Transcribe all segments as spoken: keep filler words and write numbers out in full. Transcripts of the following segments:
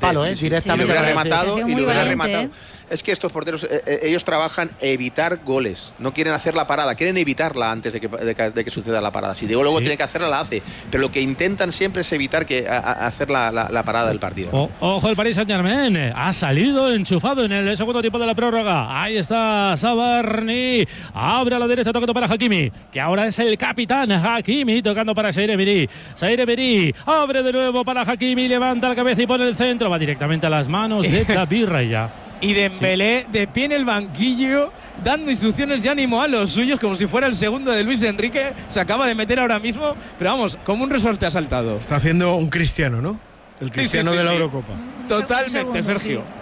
palo, ¿eh? Sí, directamente. Y lo hubiera rematado. Sí, sí, y lo hubiera valiente, rematado. ¿eh? Es que estos porteros, eh, eh, ellos trabajan evitar goles. No quieren hacer la parada, quieren evitarla antes de que, de que, de que suceda la parada. Si Diego luego sí. tiene que hacerla, la hace. Pero lo que intentan siempre es evitar que a, a hacer la, la, la parada del partido. O, ojo, el Paris Saint-Germain ha salido enchufado en el segundo tiempo de la prórroga. Ahí está Sabarni. Abre a la derecha, tocando para Hakimi, que ahora es el capitán. Hakimi tocando para Zaire Emery. Zaire Emery abre de nuevo para Hakimi, levanta la cabeza y pone el centro. Va directamente a las manos de David Raya. Y Dembélé sí. de pie en el banquillo, dando instrucciones de ánimo a los suyos, como si fuera el segundo de Luis Enrique. Se acaba de meter ahora mismo, pero vamos, como un resorte ha saltado. Está haciendo un Cristiano, ¿no? El Cristiano sí, sí, sí, de la sí. Eurocopa. Totalmente, segundo, Sergio. Sí.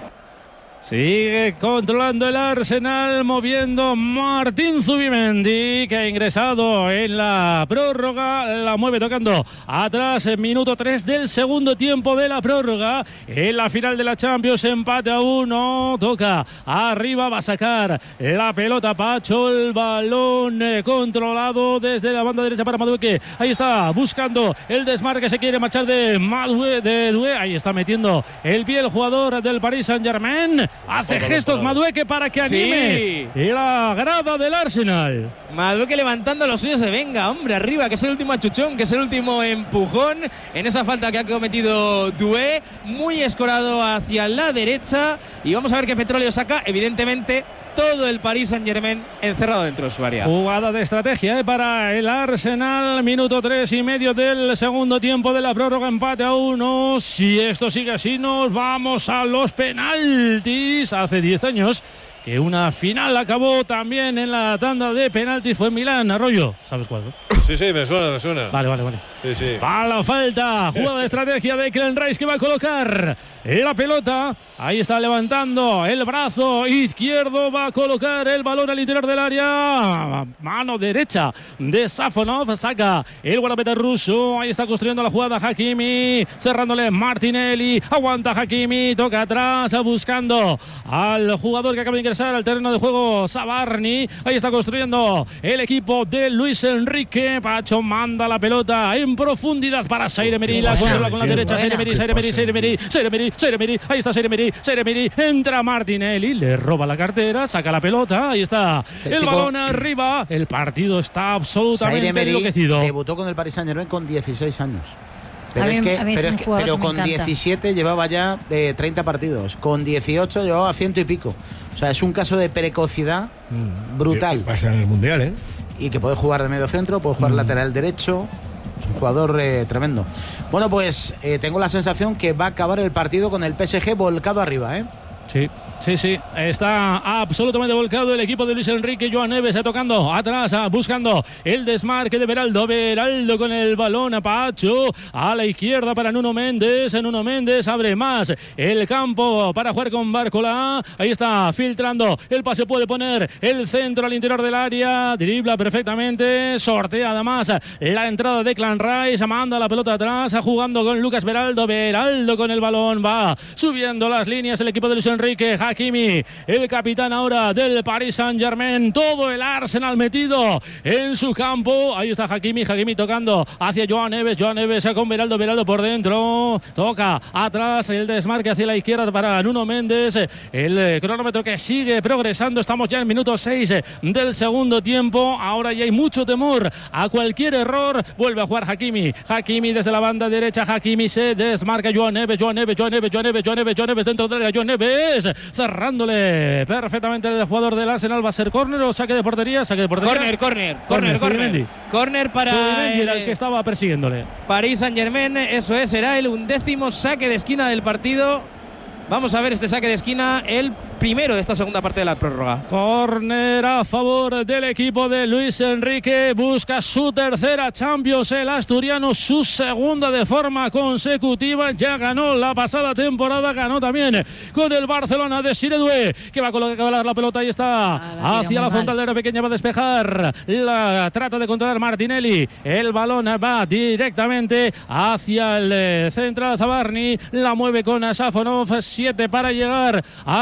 Sigue controlando el Arsenal, moviendo Martín Zubimendi, que ha ingresado en la prórroga. La mueve tocando atrás en minuto tres del segundo tiempo de la prórroga. En la final de la Champions, empate a uno. Toca arriba, va a sacar la pelota Pacho. El balón eh, controlado desde la banda derecha para Madueke. Ahí está, buscando el desmarque. Se quiere marchar de Madueke, de Doué. Ahí está metiendo el pie el jugador del Paris Saint-Germain. Hace por gestos por Madueke para que anime sí. y la grada del Arsenal. Madueke levantando los suyos de venga, hombre, arriba, que es el último achuchón, que es el último empujón en esa falta que ha cometido Doué. Muy escorado hacia la derecha. Y vamos a ver qué Petróleo saca. Evidentemente, todo el Paris Saint-Germain encerrado dentro de su área. Jugada de estrategia ¿eh? para el Arsenal. Minuto tres y medio del segundo tiempo de la prórroga. Empate a uno. Si esto sigue así, nos vamos a los penaltis. Hace diez años que una final acabó también en la tanda de penaltis. Fue en Milán. Arroyo, ¿sabes cuál? Sí, sí, me suena, me suena. Vale, vale, vale. Sí, sí. Va la falta. Jugada de estrategia de Declan Rice, que va a colocar la pelota. Ahí está levantando el brazo izquierdo. Va a colocar el balón al interior del área. Mano derecha de Safonov. Saca el guardameta ruso. Ahí está construyendo la jugada Hakimi. Cerrándole Martinelli. Aguanta Hakimi. Toca atrás. Buscando al jugador que acaba de ingresar al terreno de juego, Sabarni. Ahí está construyendo el equipo de Luis Enrique. Pacho manda la pelota en profundidad para Zaire Emery. La controla con la derecha. Zaire Emery, Zaire Emery, Zaire Emery, Zaire Emery, Zaire Emery. Ahí está Zaire Emery, Zaire Emery. Entra Martinelli, le roba la cartera, saca la pelota. Ahí está este el chico, balón arriba. El partido está absolutamente enloquecido. Debutó con el Paris Saint-Germain con dieciséis años. Pero, mí, es que, pero, es que, pero que con diecisiete llevaba ya eh, treinta partidos. Con dieciocho llevaba ciento y pico. O sea, es un caso de precocidad mm, brutal. Va a estar en el Mundial, ¿eh? Y que puede jugar de medio centro, puede jugar mm. lateral derecho. Es un jugador eh, tremendo. Bueno, pues eh, tengo la sensación que va a acabar el partido con el P S G volcado arriba, ¿eh? Sí. Sí, sí, está absolutamente volcado el equipo de Luis Enrique. Joan Neves tocando atrás, buscando el desmarque de Beraldo. Beraldo con el balón a Pacho, a la izquierda para Nuno Méndez. Nuno Méndez abre más el campo para jugar con Barcola. Ahí está filtrando el pase, puede poner el centro al interior del área. Dribla perfectamente, sortea además la entrada de Declan Rice. Manda la pelota atrás, jugando con Lucas Beraldo. Beraldo con el balón, va subiendo las líneas el equipo de Luis Enrique. Hakimi, el capitán ahora del Paris Saint-Germain. Todo el Arsenal metido en su campo. Ahí está Hakimi, Hakimi tocando hacia Joan Neves. Joan Neves con Beraldo, Beraldo por dentro. Toca atrás el desmarque hacia la izquierda para Nuno Méndez. El cronómetro que sigue progresando. Estamos ya en minuto seis del segundo tiempo. Ahora ya hay mucho temor a cualquier error. Vuelve a jugar Hakimi. Hakimi desde la banda derecha. Hakimi se desmarca. Joan Neves, Joan Neves, Joan Neves, Joan Neves, Joan Neves, Joan Neves dentro de la Joan Neves. Cerrándole perfectamente el jugador del Arsenal. ¿Va a ser córner o saque de portería? Saque de portería. Córner, córner, córner, córner. Córner para el, el que estaba persiguiéndole. Paris Saint-Germain, eso es, será el undécimo saque de esquina del partido. Vamos a ver este saque de esquina, el primero de esta segunda parte de la prórroga. Córner a favor del equipo de Luis Enrique. Busca su tercera Champions el asturiano, su segunda de forma consecutiva. Ya ganó la pasada temporada, ganó también con el Barcelona de Zaire Doué, que va a colocar la pelota. Ahí está, ah, hacia la frontal de la pequeña, va a despejar. La trata de controlar Martinelli. El balón va directamente hacia el central. Zabarni la mueve con Safonov. Siete para llegar al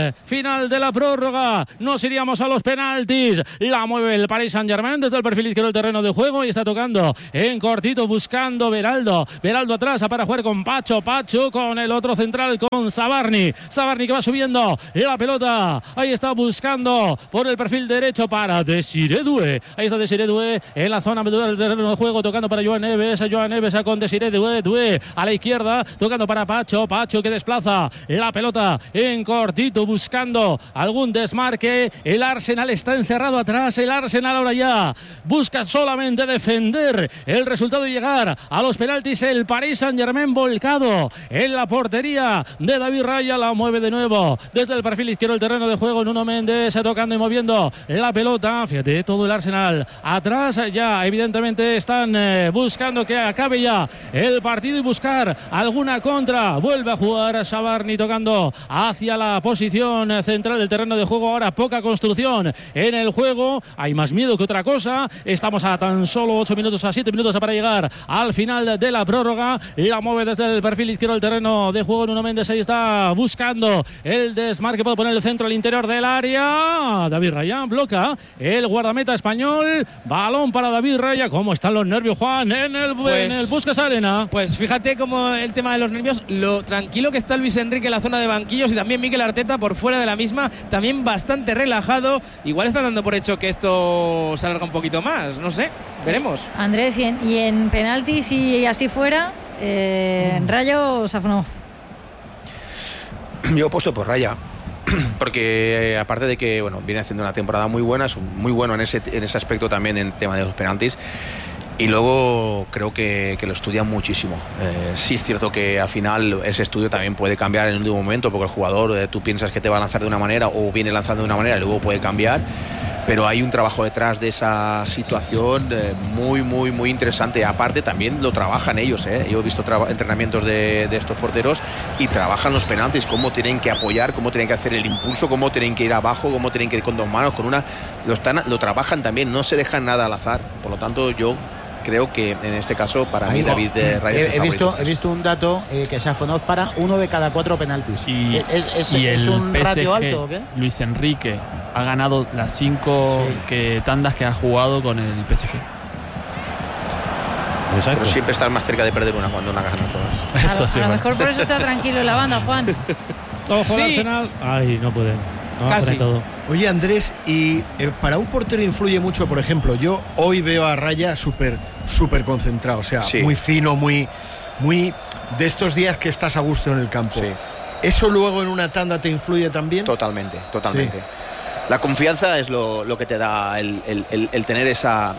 eh, final de la prórroga. Nos iríamos a los penaltis. La mueve el Paris Saint-Germain desde el perfil izquierdo del terreno de juego y está tocando en cortito buscando Beraldo. Beraldo atrás para jugar con Pacho. Pacho con el otro central con Zabarni. Zabarni que va subiendo la pelota. Ahí está buscando por el perfil derecho para Desiré Doué. Ahí está Desiré Doué en la zona medular del terreno de juego tocando para Joan Neves. Joan Neves con Desiré Doué. Doué a la izquierda tocando para Pacho. Pacho que desplaza la pelota en cortito buscando algún desmarque. El Arsenal está encerrado atrás. El Arsenal ahora ya busca solamente defender el resultado y llegar a los penaltis. El Paris Saint-Germain volcado en la portería de David Raya. La mueve de nuevo desde el perfil izquierdo del terreno de juego. Nuno Méndez tocando y moviendo la pelota. Fíjate, todo el Arsenal atrás. Ya evidentemente están eh, buscando que acabe ya el partido y buscar alguna contra. Vuelve a jugar Zabarni tocando hacia la posición central del terreno de juego. Ahora poca construcción en el juego. Hay más miedo que otra cosa. Estamos a tan solo ocho minutos, a siete minutos para llegar al final de la prórroga. La mueve desde el perfil izquierdo del terreno de juego. Nuno Méndez ahí está buscando el desmarque. Puede poner el centro al interior del área. David Raya bloca el guardameta español. Balón para David Raya. ¿Cómo están los nervios, Juan, en el, pues, en el Puskás Arena? Pues fíjate cómo el tema de los nervios, lo tranquilo que está Luis Enrique en la zona de banquillos y también Mikel Arteta por fuera de la misma, también bastante relajado. Igual están dando por hecho que esto se alarga un poquito más, no sé, veremos. Andrés, y en, y en penaltis y así fuera, eh, Rayo o Safnov. Yo he puesto por Raya. Porque eh, aparte de que bueno, viene haciendo una temporada muy buena, es muy bueno en ese, en ese aspecto también en tema de los penaltis. Y luego creo que, que lo estudian muchísimo. Eh, sí es cierto que al final ese estudio también puede cambiar en un último momento, porque el jugador, eh, tú piensas que te va a lanzar de una manera o viene lanzando de una manera y luego puede cambiar. Pero hay un trabajo detrás de esa situación eh, muy, muy, muy interesante. Aparte también lo trabajan ellos. Eh. Yo he visto entrenamientos de, de estos porteros y trabajan los penaltis, cómo tienen que apoyar, cómo tienen que hacer el impulso, cómo tienen que ir abajo, cómo tienen que ir con dos manos, con una. Lo, están, lo trabajan también, no se dejan nada al azar. Por lo tanto, yo creo que en este caso para Ahí mí David de Raya he, he visto he visto un dato eh, que Safonov para uno de cada cuatro penaltis. Y, ¿Es, es, y es el un P S G, ratio alto o qué? Luis Enrique ha ganado las cinco Sí. que, tandas que ha jugado con el P S G. Pero siempre estás más cerca de perder una cuando una ganas todas. Eso a, sí, a lo bueno. mejor por eso está tranquilo en la banda, Juan. Ojo Sí. al Arsenal. Ay, no pueden. No Casi. todo. Oye, Andrés, y eh, para un portero influye mucho, por ejemplo, yo hoy veo a Raya súper, súper concentrado, o sea, Sí. muy fino, muy, muy de estos días que estás a gusto en el campo. Sí. ¿Eso luego en una tanda te influye también? Totalmente, totalmente. Sí. La confianza es lo, lo que te da el, el, el, el tener esa,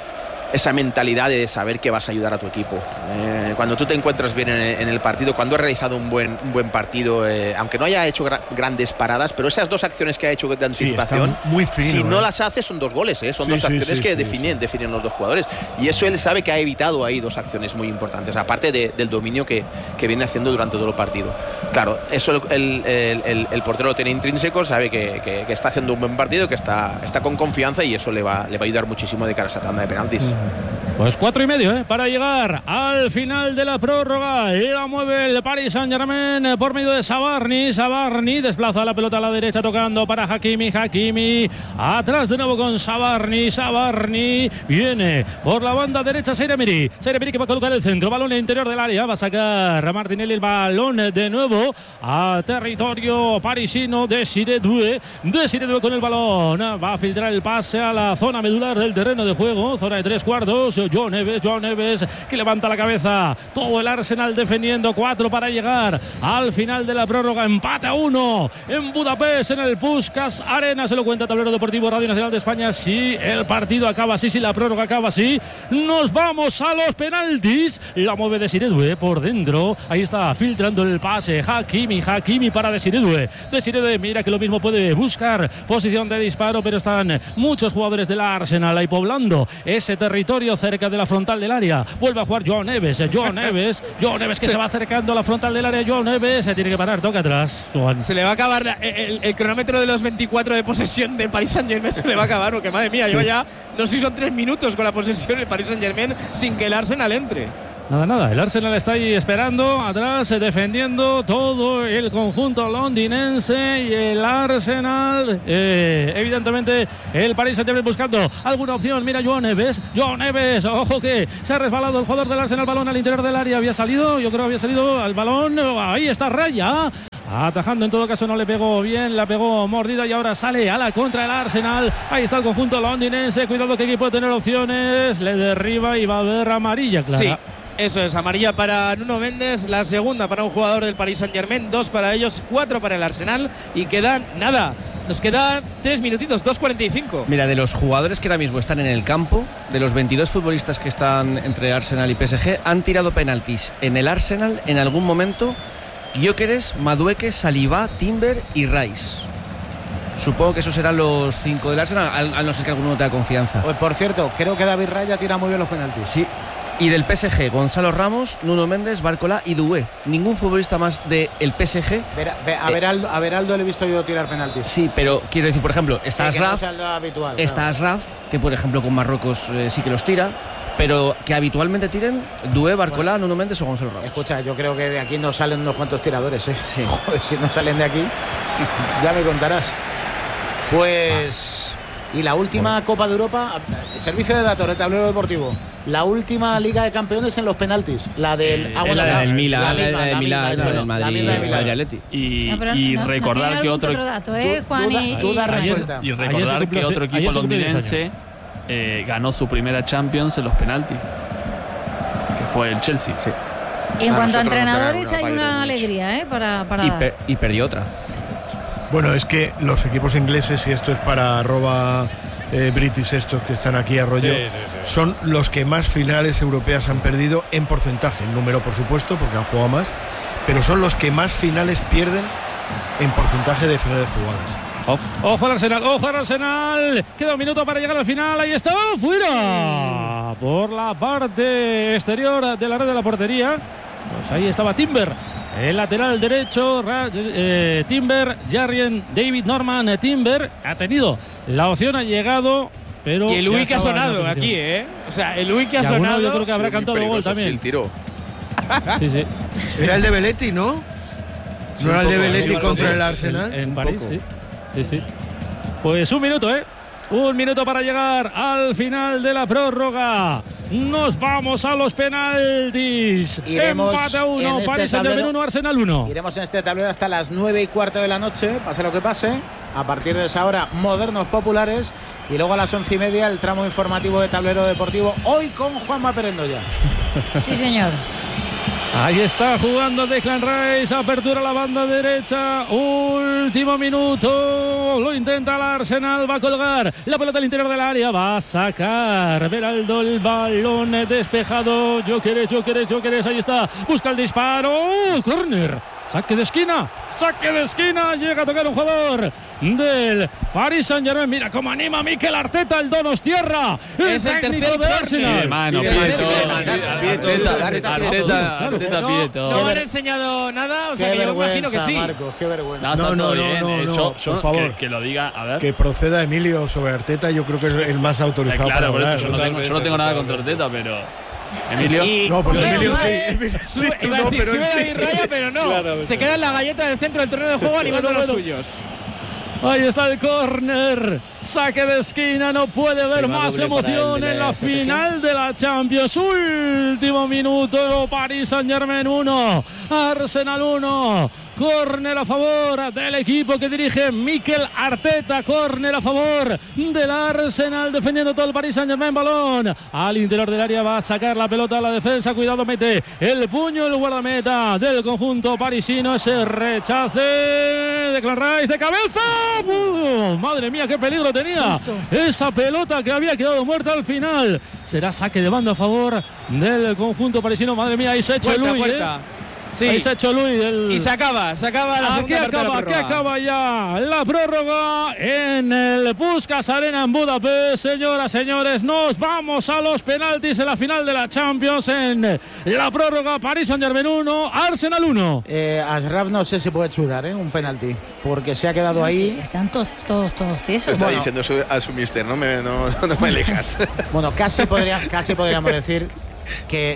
esa mentalidad de saber que vas a ayudar a tu equipo. Eh, cuando tú te encuentras bien en, en el partido, cuando has realizado un buen, un buen partido, eh, aunque no haya hecho gra grandes paradas, pero esas dos acciones que ha hecho de anticipación, está muy fino, si no ¿eh? las hace son dos goles, eh, son Sí, dos sí, acciones sí, que sí, definen, sí. definen los dos jugadores. Y eso él sabe que ha evitado ahí dos acciones muy importantes, aparte de, del dominio que, que viene haciendo durante todo el partido. Claro, eso el, el, el, el portero lo tiene intrínseco, sabe que, que, que está haciendo un buen partido, que está, está con confianza y eso le va, le va a ayudar muchísimo de cara a esa tanda de penaltis. Pues cuatro y medio ¿eh? para llegar al final de la prórroga. Y la mueve el Paris Saint-Germain por medio de Zabarni. Zabarni desplaza la pelota a la derecha tocando para Hakimi. Hakimi atrás de nuevo con Zabarni. Zabarni viene por la banda derecha Zaire Emery. Zaire Emery que va a colocar el centro. Balón en el interior del área. Va a sacar a Martinelli el balón de nuevo a territorio parisino. Desiré Doué. Desiré Doué con el balón. Va a filtrar el pase a la zona medular del terreno de juego. Zona de tres cuartos. Joan Neves, Joan Neves que levanta la cabeza. Todo el Arsenal defendiendo. Cuatro para llegar al final de la prórroga. Empate a uno en Budapest, en el Puskás Arena. Se lo cuenta Tablero Deportivo Radio Nacional de España. Si el partido acaba así, si la prórroga acaba así, nos vamos a los penaltis. La mueve Desiré Doué por dentro. Ahí está filtrando el pase. Hakimi, Hakimi para Desiré Doué. Desiré Doué, mira que lo mismo puede buscar posición de disparo, pero están muchos jugadores del Arsenal ahí poblando ese territorio cerca de la frontal del área. Vuelve a jugar Joan Neves. Joan Neves, Joan Neves que se va acercando a la frontal del área. Joan Neves se tiene que parar, toca atrás. Juan. Se le va a acabar la- el, el cronómetro de los veinticuatro de posesión del Paris Saint-Germain. Se le va a acabar, porque madre mía, lleva ya, no sé si son tres minutos con la posesión el Paris Saint-Germain sin que el Arsenal entre. Nada, nada, el Arsenal está ahí esperando, atrás, defendiendo todo el conjunto londinense y el Arsenal, eh, evidentemente el Paris Saint-Germain buscando alguna opción. Mira, Joao Neves, Joao Neves, ojo que se ha resbalado el jugador del Arsenal, balón al interior del área, había salido, yo creo había salido al balón, ahí está Raya, atajando, en todo caso no le pegó bien, la pegó mordida y ahora sale a la contra el Arsenal. Ahí está el conjunto londinense, cuidado que aquí puede tener opciones, le derriba y va a haber amarilla, Clara. Sí. Eso es, amarilla para Nuno Méndez, la segunda para un jugador del Paris Saint-Germain, dos para ellos, cuatro para el Arsenal y quedan nada. Nos quedan tres minutitos, dos cuarenta y cinco. Mira, de los jugadores que ahora mismo están en el campo, de los veintidós futbolistas que están entre Arsenal y P S G, han tirado penaltis en el Arsenal en algún momento Gyökeres, Madueke, Saliba, Timber y Rice. Supongo que esos serán los cinco del Arsenal, al, al no ser que alguno no tenga confianza. Pues por cierto, creo que David Raya tira muy bien los penaltis. Sí. Y del P S G, Gonzalo Ramos, Nuno Méndez, Barcola y Doué. Ningún futbolista más del P S G. Ver, ver, a, Beraldo, a Beraldo le he visto yo tirar penaltis. Sí, pero quiero decir, por ejemplo, está sí, Asraf, no habitual, está claro. Asraf, que por ejemplo con Marruecos eh, sí que los tira, pero que habitualmente tiren Doué, Barcola, bueno, Nuno Méndez o Gonzalo Ramos. Escucha, yo creo que de aquí no salen unos cuantos tiradores, ¿eh? Sí. Joder, si no salen de aquí, ya me contarás. Pues... Y la última bueno. Copa de Europa, servicio de datos de tablero deportivo. La última Liga de Campeones en los penaltis. La del, ah, bueno, la, la del Milan, la, la, misma, la de Milán, la del Madrid, Madrid Atleti. Y, no, y no, recordar no que otro, otro dato, ¿eh, Juan? Duda, y, duda y, resuelta. Y recordar que otro equipo londinense eh, ganó su primera Champions en los penaltis, que fue el Chelsea. Sí. Y en a cuanto a entrenadores hay una alegría, ¿eh? Para, para y, per, y perdió otra. Bueno, es que los equipos ingleses, y esto es para arroba eh, British estos que están aquí a rollo, sí, sí, sí. son los que más finales europeas han perdido en porcentaje, en número por supuesto, porque han jugado más, pero son los que más finales pierden en porcentaje de finales jugadas. Oh, ojo al Arsenal, ojo al Arsenal. Queda un minuto para llegar al final. Ahí está, fuera. Por la parte exterior de la red de la portería. Pues ahí estaba Timber. El lateral derecho, eh, Timber, Jarrien, David Norman, eh, Timber. Ha tenido la opción, ha llegado, pero... Y el Uy que ha sonado aquí, ¿eh? O sea, el Uy que ha sonado... Yo creo que habrá sí, cantado gol también. Sí, el tiro. Sí, sí. Era el de Belletti, ¿no? Sí, ¿No era el de poco, Belletti sí, contra sí, el Arsenal? En, en París, sí. Sí, sí. Pues un minuto, ¿eh? Un minuto para llegar al final de la prórroga. Nos vamos a los penaltis. Iremos empate a uno, este Paris Saint-Germain uno, Arsenal uno. Iremos en este tablero hasta las nueve y cuarto de la noche, pase lo que pase. A partir de esa hora, modernos populares. Y luego a las once y media, el tramo informativo de tablero deportivo. Hoy con Juanma Perendoya. Sí, señor. Ahí está jugando Declan Rice, apertura a la banda derecha, último minuto, lo intenta el Arsenal, va a colgar la pelota al interior del área, va a sacar Beraldo el balón despejado, Gyökeres, Gyökeres, Gyökeres, ahí está, busca el disparo, ¡oh, córner! Saque de esquina, saque de esquina, llega a tocar un jugador del Paris Saint-Germain. Mira cómo anima Mikel Arteta, el Donostierra, el es el técnico de Arsenal. Mano, Arteta pide todo. ¿No han enseñado nada? O sea, que yo imagino que sí. Marcos, qué vergüenza. No, no, no, no, no, por favor. Que lo diga, a ver. Que proceda Emilio sobre Arteta, yo creo que es el más autorizado. Claro, por para eso yo no, tengo, yo no tengo nada contra Arteta, pero... Emilio. Y, no, pues Emilio sí. Sube, sí, no, decir, sube David Raya, pero no. Claro, se queda en la galleta del centro del terreno de juego animando a los suyos. Ahí está el córner, saque de esquina, no puede haber más emoción en la final de la Champions. Último minuto, Paris Saint-Germain uno, Arsenal uno. Córner a favor del equipo que dirige Mikel Arteta. Córner a favor del Arsenal, defendiendo todo el Paris Saint-Germain. Balón al interior del área, va a sacar la pelota a la defensa. Cuidado, mete el puño el guardameta del conjunto parisino. Ese rechace de Declan Rice de cabeza. ¡Uh! Madre mía, qué peligro tenía esa pelota que había quedado muerta al final. Será saque de banda a favor del conjunto parisino. Madre mía, ahí se ha hecho puerta, Luis, puerta. ¿eh? Sí. Ahí se ha hecho Luis. El... Y se acaba, se acaba la aquí segunda acaba, parte de la aquí acaba ya la prórroga en el Puskás Arena en Budapest. Señoras, señores, nos vamos a los penaltis en la final de la Champions. En la prórroga, Paris Saint-Germain uno, Arsenal uno. Eh, Ashraf no sé si puede chutar, ¿eh? Un penalti, porque se ha quedado sí, ahí. Sí, están todos, todos, todos esos. Está bueno, diciendo su, a su mister, no me, no, no me alejas. Bueno, casi, podría, casi podríamos decir que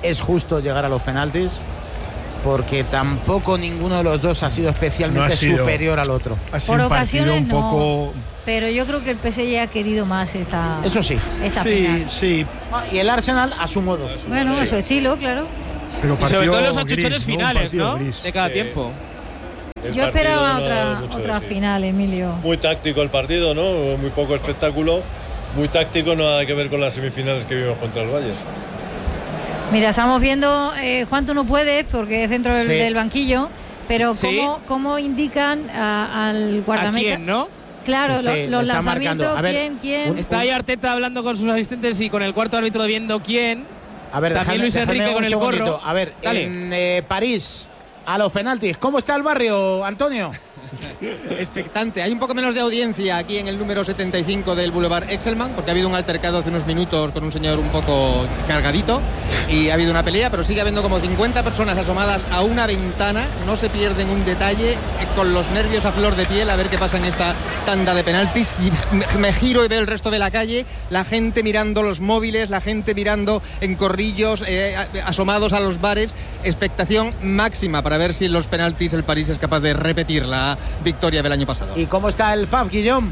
es justo llegar a los penaltis, porque tampoco ninguno de los dos ha sido especialmente no ha sido, superior al otro. Por ocasiones un poco... no, pero yo creo que el P S G ha querido más esta. Eso sí. Esta sí, final. sí. Y el Arsenal a su modo. Bueno, sí. a su estilo, claro. Pero y sobre todo los achuchones gris, finales, ¿no? Gris. De cada sí. tiempo. El yo esperaba no otra, otra final, Emilio. Muy táctico el partido, ¿no? Muy poco espectáculo. Muy táctico, no nada que ver con las semifinales que vimos contra el Bayern. Mira, estamos viendo, eh, Juan, tú no puedes porque es dentro del, sí. del banquillo, pero ¿Sí? ¿cómo, cómo indican a, al guardameta? ¿A quién, no? Claro, sí, lo, sí, los ver, lanzamientos, ¿quién, quién? Un, Está ahí Arteta hablando con sus asistentes y con el cuarto árbitro viendo quién. A ver, también déjame, Luis Enrique con el segundito. gorro. A ver, Dale. en eh, París, a los penaltis, ¿cómo está el barrio, Antonio? Expectante. Hay un poco menos de audiencia aquí en el número setenta y cinco del Boulevard Excelman, porque ha habido un altercado hace unos minutos con un señor un poco cargadito y ha habido una pelea, pero sigue habiendo como cincuenta personas asomadas a una ventana. No se pierden un detalle, con los nervios a flor de piel, a ver qué pasa en esta tanda de penaltis. Y me giro y veo el resto de la calle, la gente mirando los móviles, la gente mirando en corrillos, eh, asomados a los bares. Expectación máxima para ver si en los penaltis el París es capaz de repetir la victoria del año pasado. ¿Y cómo está el pub, Guillaume?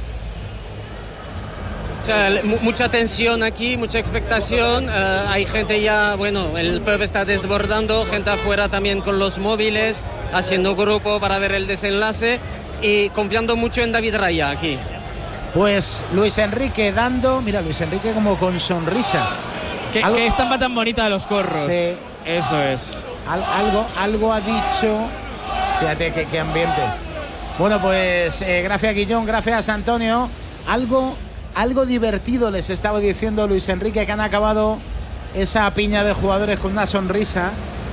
O sea, mucha tensión aquí, mucha expectación. Uh, hay gente ya, bueno, el pub está desbordando, gente afuera también con los móviles, haciendo grupo para ver el desenlace y confiando mucho en David Raya aquí. Pues Luis Enrique dando, mira, Luis Enrique como con sonrisa. ¿Qué, ¿Qué estampa tan bonita de los corros? Sí. Eso es. Al, algo, algo ha dicho. Fíjate qué, qué ambiente. Bueno, pues eh, gracias Guillón, gracias Antonio. Algo, algo divertido les estaba diciendo Luis Enrique, que han acabado esa piña de jugadores con una sonrisa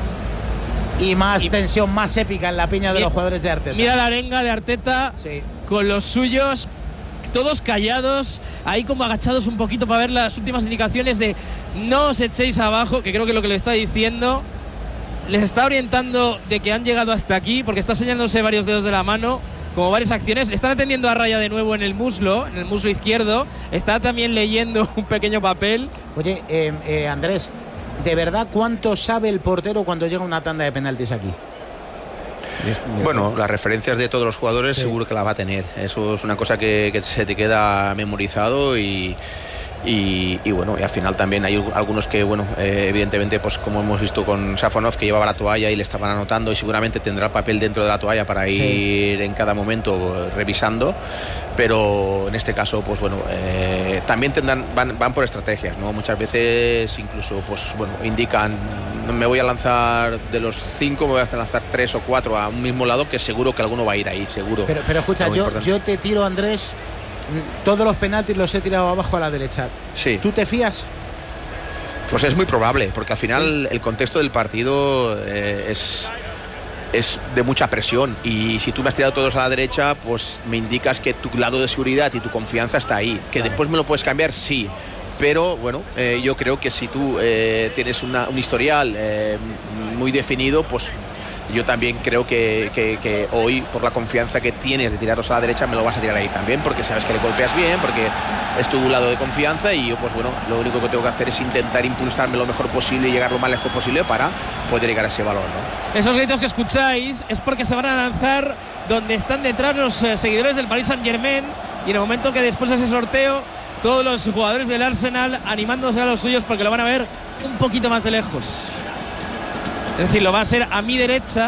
y más y, tensión, más épica en la piña de y, los jugadores de Arteta. Mira la arenga de Arteta sí. con los suyos, todos callados, ahí como agachados un poquito para ver las últimas indicaciones de no os echéis abajo, que creo que es lo que le está diciendo. Les está orientando de que han llegado hasta aquí, porque está señalándose varios dedos de la mano, como varias acciones. Están atendiendo a Raya de nuevo en el muslo, en el muslo izquierdo. Está también leyendo un pequeño papel. Oye, eh, eh, Andrés, ¿de verdad cuánto sabe el portero cuando llega una tanda de penaltis aquí? Bueno, las referencias de todos los jugadores sí. seguro que la va a tener. Eso es una cosa que, que se te queda memorizado y... Y, y bueno, y al final también hay algunos que, bueno, eh, evidentemente, pues como hemos visto con Safonov, que llevaba la toalla y le estaban anotando, y seguramente tendrá el papel dentro de la toalla para ir sí. en cada momento revisando, pero en este caso, pues bueno, eh, también tendrán, van, van por estrategias, ¿no? Muchas veces incluso, pues bueno, indican, me voy a lanzar de los cinco, me voy a lanzar tres o cuatro a un mismo lado, que seguro que alguno va a ir ahí, seguro. Pero, pero escucha, yo, yo te tiro, Andrés, todos los penaltis los he tirado abajo a la derecha. Sí. ¿Tú te fías? Pues es muy probable, porque al final el contexto del partido eh, es, es de mucha presión, y si tú me has tirado todos a la derecha, pues me indicas que tu lado de seguridad y tu confianza está ahí. Que después me lo puedes cambiar, sí. Pero bueno, eh, yo creo que si tú eh, tienes una, un historial eh, muy definido, pues yo también creo que, que, que hoy, por la confianza que tienes de tirarlos a la derecha, me lo vas a tirar ahí también, porque sabes que le golpeas bien, porque es tu lado de confianza, y yo pues bueno, lo único que tengo que hacer es intentar impulsarme lo mejor posible y llegar lo más lejos posible para poder llegar a ese balón, ¿no? Esos gritos que escucháis es porque se van a lanzar donde están detrás los eh, seguidores del Paris Saint-Germain, y en el momento que después de ese sorteo, todos los jugadores del Arsenal animándose a los suyos, porque lo van a ver un poquito más de lejos. Es decir, lo va a ser a mi derecha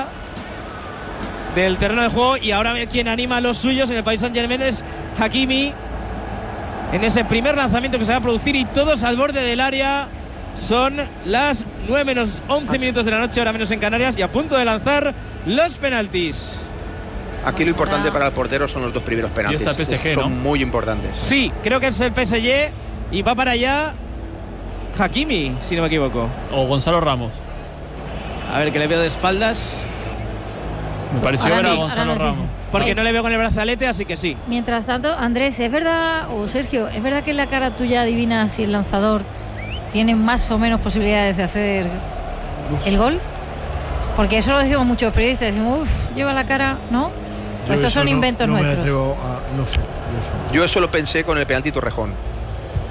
del terreno de juego, y ahora quien anima a los suyos en el Paris Saint-Germain es Hakimi en ese primer lanzamiento que se va a producir, y todos al borde del área. Son las nueve menos once minutos de la noche, hora menos en Canarias, y a punto de lanzar los penaltis. Aquí lo importante para el portero son los dos primeros penaltis. Y esa P S G, son ¿no? muy importantes. Sí, creo que es el P S G, y va para allá Hakimi, si no me equivoco. O Gonzalo Ramos. A ver, que le veo de espaldas. Me pareció ver a Gonzalo no Ramos. Sí, sí. Porque no le veo con el brazalete, así que sí. Mientras tanto, Andrés, ¿es verdad, o Sergio, es verdad que en la cara tuya adivina si el lanzador tiene más o menos posibilidades de hacer el gol? Porque eso lo decimos muchos periodistas, decimos, uff, lleva la cara, ¿no? Yo Estos son no, inventos no nuestros. Me atrevo a, no sé, yo, yo eso lo pensé con el penalti Torrejón.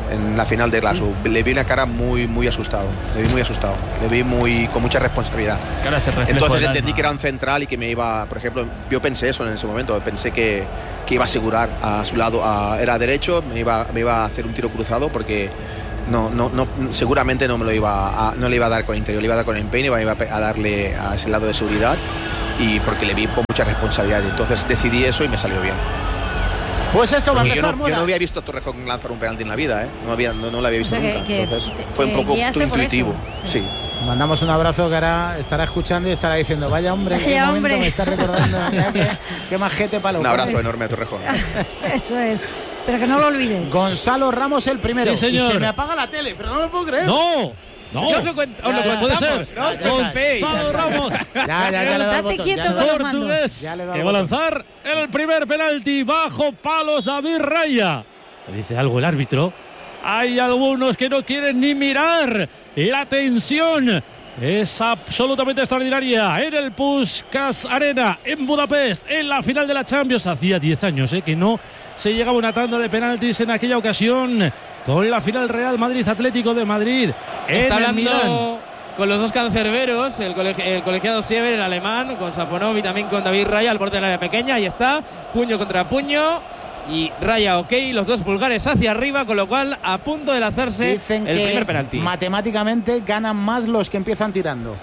en la final de Glasgow. Le vi una cara muy, muy asustado. Le vi muy asustado. Le vi muy, con mucha responsabilidad. Entonces entendí que era un central y que me iba, por ejemplo, yo pensé eso en ese momento. Pensé que, que iba a asegurar a su lado. A, era derecho, me iba, me iba a hacer un tiro cruzado porque no, no, no, seguramente no me lo iba a, no le iba a dar con interior, le iba a dar con empeine, iba a darle a ese lado de seguridad y porque le vi con mucha responsabilidad. Y entonces decidí eso y me salió bien. Pues esto va a empezar, yo, no, yo no había visto a Torrejón lanzar un penalti en la vida, ¿eh? No, había, no, no lo había visto o sea, nunca. Que, Entonces que, fue un poco intuitivo. Sí. sí. Mandamos un abrazo que ahora estará escuchando y estará diciendo, vaya hombre, vaya qué hombre. momento me está recordando. Qué, qué majete palo. Un abrazo enorme a Torrejón. Eso es. Pero que no lo olviden. Gonzalo Ramos el primero. Sí, señor. Y se me apaga la tele, pero no lo puedo creer. ¡No! No, yo os lo cuento, os lo ya, puede ser. No os Gonzalo Ramos. Ya, ya, ya le he dado el botón, quieto ya con los Portugués Ya le he dado que el va a botón. lanzar el primer penalti bajo palos David Raya. Le dice algo el árbitro. Hay algunos que no quieren ni mirar. La tensión es absolutamente extraordinaria en el Puskás Arena en Budapest, en la final de la Champions. Hacía diez años eh, que no se llegaba una tanda de penaltis en aquella ocasión con la final Real Madrid Atlético de Madrid. Está en hablando Milán. con los dos cancerberos, el, coleg el colegiado Siever, el alemán, con Safonov y también con David Raya al borde del área pequeña. Ahí está, puño contra puño. Y Raya ok, los dos pulgares hacia arriba, con lo cual a punto de lanzarse Dicen el que primer penalti. matemáticamente ganan más los que empiezan tirando.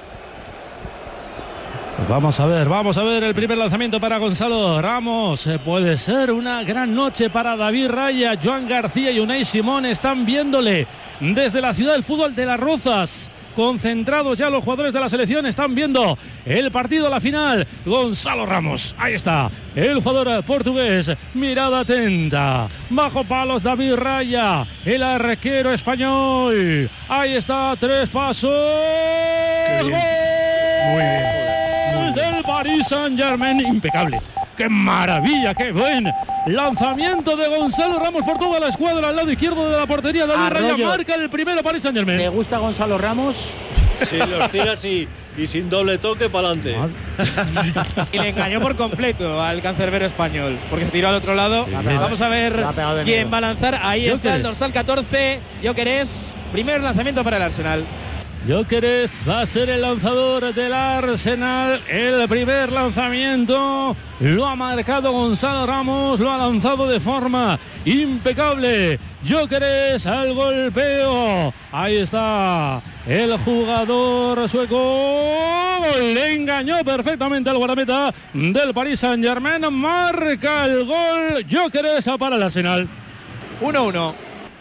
Vamos a ver, vamos a ver el primer lanzamiento para Gonzalo Ramos. Puede ser una gran noche para David Raya. Joan García y Unai Simón están viéndole desde la ciudad del fútbol de Las Rozas. Concentrados ya los jugadores de la selección, están viendo el partido, la final. Gonzalo Ramos, ahí está, el jugador portugués, mirada atenta, bajo palos David Raya, el arquero español, ahí está, tres pasos, Qué bien. ¡Gol! Muy bien. Muy bien. Del Paris Saint-Germain, impecable. ¡Qué maravilla! ¡Qué buen lanzamiento de Gonzalo Ramos por toda la escuadra al lado izquierdo de la portería! David Raya Arroyo. marca el primero Paris Saint-Germain. ¿Te gusta Gonzalo Ramos? Sí, los tiras y, y sin doble toque para adelante. Y le engañó por completo al cancerbero español, porque se tiró al otro lado. La ha pegado Vamos a de- ver la ha pegado de quién miedo. va a lanzar. Ahí está Gyökeres. el dorsal catorce, Gyökeres. Primer lanzamiento para el Arsenal. Gyökeres va a ser el lanzador del Arsenal. El primer lanzamiento lo ha marcado Gonzalo Ramos, lo ha lanzado de forma impecable. Gyökeres al golpeo. Ahí está el jugador sueco. Le engañó perfectamente al guardameta del Paris Saint-Germain. Marca el gol Gyökeres para el Arsenal. uno uno.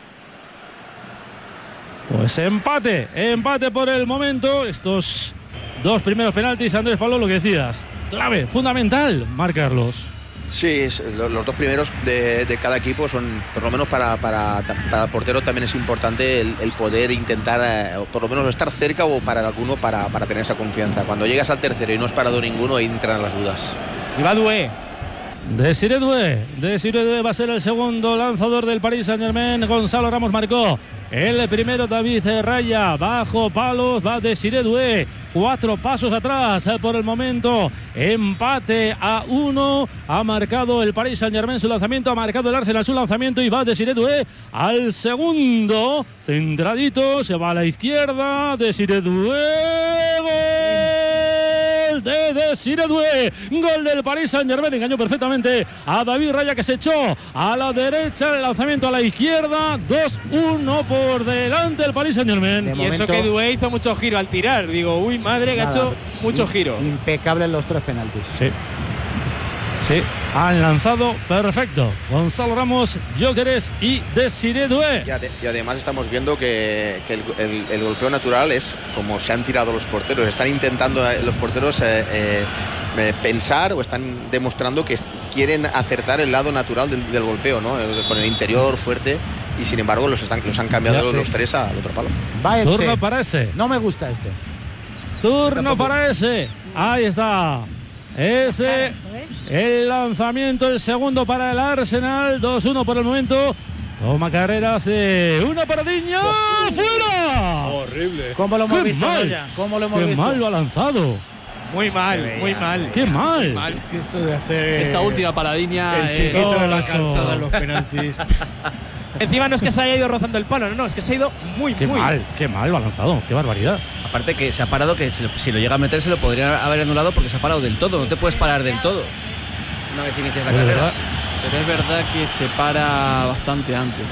Pues empate, empate por el momento. Estos dos primeros penaltis, Andrés Pablo, lo que decías, clave, fundamental, marcarlos. Sí, es- lo- los dos primeros de, de cada equipo son, por lo menos para, para, para el portero también es importante el, el poder intentar, eh, o por lo menos estar cerca o para alguno para, para tener esa confianza. Cuando llegas al tercero y no has parado ninguno, ahí entran las dudas. Y va Doué. Desiré Doué, Desiré Doué va a ser el segundo lanzador del Paris Saint-Germain. Gonzalo Ramos marcó el primero, David Raya, bajo palos, va Desiré Doué, cuatro pasos atrás por el momento, empate a uno, ha marcado el Paris Saint-Germain su lanzamiento, ha marcado el Arsenal su lanzamiento y va Desiré Doué al segundo, centradito, se va a la izquierda, Desiré Doué, gol de Desiré Doué, gol del Paris Saint-Germain, engañó perfectamente a David Raya que se echó a la derecha, el lanzamiento a la izquierda, dos uno por delante el Paris Saint-Germain. De Y momento- eso que Doué hizo mucho giro al tirar. Digo, uy, madre, que ha Nada, hecho mucho im- giro. Impecables los tres penaltis. Sí. Sí, han lanzado perfecto. Gonzalo Ramos, Gyökeres y Desiré Doué. Y, ade- y además estamos viendo que, que el, el- el golpeo natural es como se han tirado los porteros. Están intentando eh, los porteros eh, eh, eh, pensar o están demostrando que quieren acertar el lado natural del, del golpeo, ¿no? Eh, Con el interior fuerte. Y sin embargo los, están, los han cambiado Ya, los, sí. los tres al otro palo. Va Etxe. Turno para ese. No me gusta este. Turno Tampoco. para ese. Ahí está. Ese. ¿Lo ves? El lanzamiento, el segundo para el Arsenal. dos uno por el momento. Toma carrera, hace una paradilla. ¡Fuera! Horrible. ¿Cómo lo hemos ¡Qué visto, mal! Goya? ¿Cómo lo hemos ¡Qué visto? mal lo ha lanzado! Muy mal, muy mal. ¡Qué mal! mal. Es que esto de hacer Esa última paradiña. el eh, chiquito de la Eso. calzada en los penaltis. Encima no es que se haya ido rozando el palo, no, no, es que se ha ido muy, qué muy mal, qué mal balanzado, qué barbaridad. Aparte que se ha parado, que si lo, si lo llega a meter se lo podrían haber anulado porque se ha parado del todo. No te puedes parar del todo una vez inicias la Pero carrera. verdad, Pero es verdad que se para bastante antes.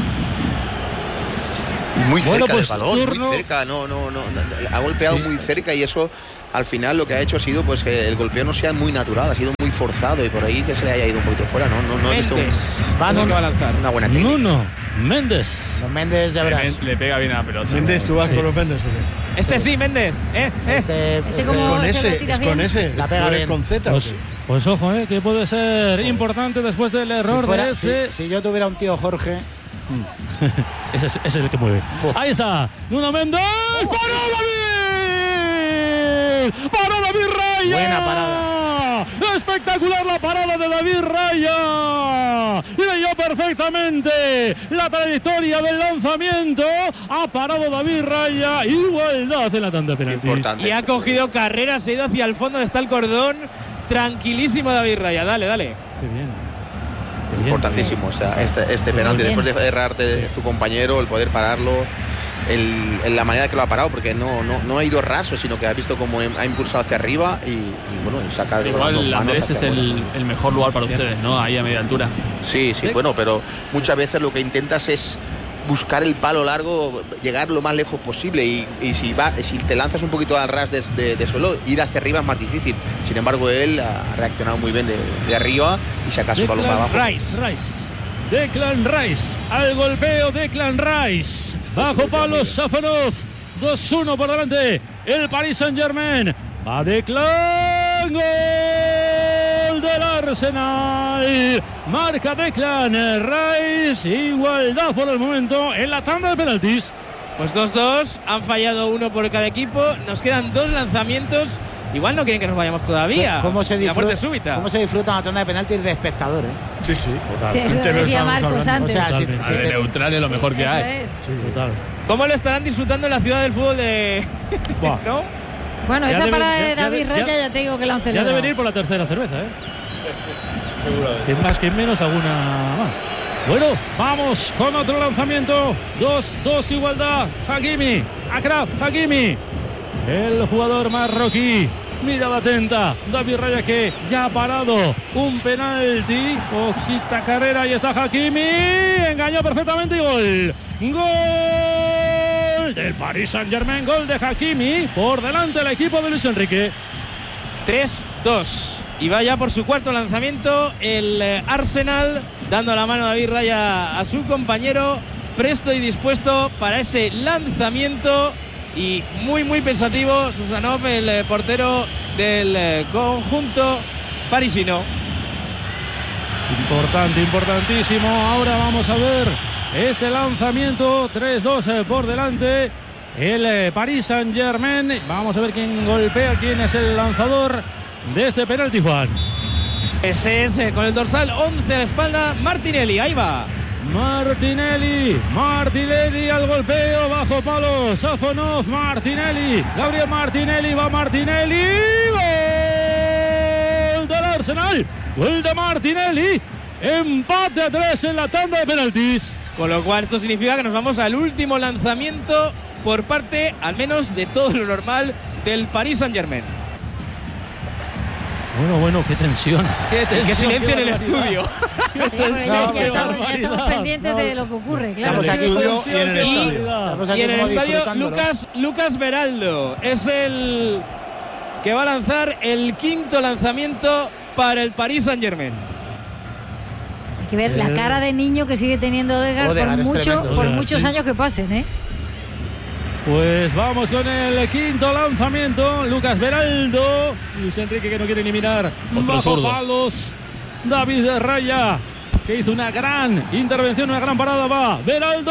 Y muy Bueno, cerca pues, del balón, turno. muy cerca, no, no, no, no, ha golpeado Sí. muy cerca y eso al final lo que ha hecho ha sido pues que el golpeo no sea muy natural, ha sido muy forzado y por ahí que se le haya ido un poquito fuera, no, no, no he visto Méndez. Va, Es el no, que va a lanzar. una buena técnica. Nuno Méndez. Los Méndez, ya verás. Le, le pega bien a la pelota. Méndez, ¿tú vas Sí. con los Méndez o qué? Este sí, Méndez. ¿eh? ¿eh? Este, Este este como- Es con se ese, lo tiras es con bien. ese. La pega ¿Tú eres bien. con Z o Pues, qué? pues ojo, eh, que puede ser importante después del error si, fuera- de ese. si- si yo tuviera un tío Jorge, Ese, es, ese es el que mueve. Ahí está, Nuno Méndez. ¡Paró David! ¡Paró David Raya! Buena parada. Espectacular la parada de David Raya. Leyó perfectamente la trayectoria del lanzamiento. Ha parado David Raya. Igualdad en la tanda de penaltis. Importante. Y ha cogido carrera, se ha ido hacia el fondo donde está el cordón. Tranquilísimo David Raya, dale, dale. Qué bien. Qué bien. Importantísimo, o sea, este, este penalti bien. después de errarte tu compañero, el poder pararlo, el, el- la manera que lo ha parado, porque no, no, no ha ido raso, sino que ha visto cómo ha impulsado hacia arriba y, y bueno, y saca de Igual manos Andrés es hacia el, afuera. el mejor lugar para ustedes, ¿no? Ahí a media altura. Sí, sí, bueno, pero muchas veces lo que intentas es buscar el palo largo, llegar lo más lejos posible y, y si va, si te lanzas un poquito al ras de, de- de suelo, ir hacia arriba es más difícil. Sin embargo, él ha reaccionado muy bien de, de arriba y se acaso el balón para Declan abajo. Rice. Rice. Declan Rice. Al golpeo Declan Rice. Bajo palos Safonov. dos uno por delante. El Paris Saint Germain. Va Declan. Gol del Arsenal. Marca Declan Rice. Igualdad por el momento en la tanda de penaltis. Pues dos dos, han fallado uno por cada equipo. Nos quedan dos lanzamientos. Igual no quieren que nos vayamos todavía. ¿cómo se, La disfruta, muerte súbita. ¿cómo se disfruta una tanda de penaltis de espectador? ¿eh? Sí, sí. Sí, eso Antes lo decía estábamos Marcos hablando. antes. O sea, si- Totalmente. si A ver, te- neutral es lo mejor que Eso hay. es. Total. ¿Cómo lo estarán disfrutando en la ciudad del fútbol de. Buah. ¿No? Bueno, Ya esa debe- parada ya- de ya- David ya- Raya ya te digo que la han Ya celebrado. deben ir por la tercera cerveza, ¿eh? Seguramente. Que más que menos alguna más. Bueno, vamos con otro lanzamiento. dos dos igualdad. Hakimi. Akrab Hakimi. El jugador marroquí. Mirada atenta. David Raya que ya ha parado. Un penalti. Poquita carrera y está Hakimi. Engañó perfectamente y gol. Gol del Paris Saint Germain. Gol de Hakimi. Por delante el equipo de Luis Enrique. tres dos. Y va ya por su cuarto lanzamiento el eh, Arsenal, dando la mano a David Raya a su compañero, presto y dispuesto para ese lanzamiento. Y muy, muy pensativo Susanov, el eh, portero del eh, conjunto parisino. Importante, importantísimo. Ahora vamos a ver este lanzamiento. tres dos eh, por delante. El eh, Paris Saint Germain. Vamos a ver quién golpea, quién es el lanzador de este penalti, Juan. Ese es eh, con el dorsal once a la espalda, Martinelli. Ahí va. Martinelli, Martinelli al golpeo, bajo palo, Safonov, Martinelli, Gabriel Martinelli, va Martinelli, gol del Arsenal, gol de Martinelli, empate a tres en la tanda de penaltis. Con lo cual esto significa que nos vamos al último lanzamiento por parte, al menos de todo lo normal, del Paris Saint Germain. Bueno, bueno, qué tensión, qué tensión. Qué silencio en el barbaridad. estudio. Sí, porque ya, No, ya qué estamos, ya barbaridad. estamos pendientes de lo que ocurre, claro. En el aquí, estudio y en el qué estadio. barbaridad. Estamos aquí Y en el como estadio, disfrutándolo. Lucas, Lucas Beraldo es el que va a lanzar el quinto lanzamiento para el Paris Saint Germain. Hay que ver la cara de niño que sigue teniendo Odegaard, Odegaard por, es mucho, tremendo. por Odegaard, muchos sí. años que pasen, ¿eh? Pues vamos con el quinto lanzamiento. Lucas Beraldo. Luis Enrique que no quiere ni mirar. Otro Bajo zurdo. palos. David de Raya que hizo una gran intervención, una gran parada. Va Beraldo.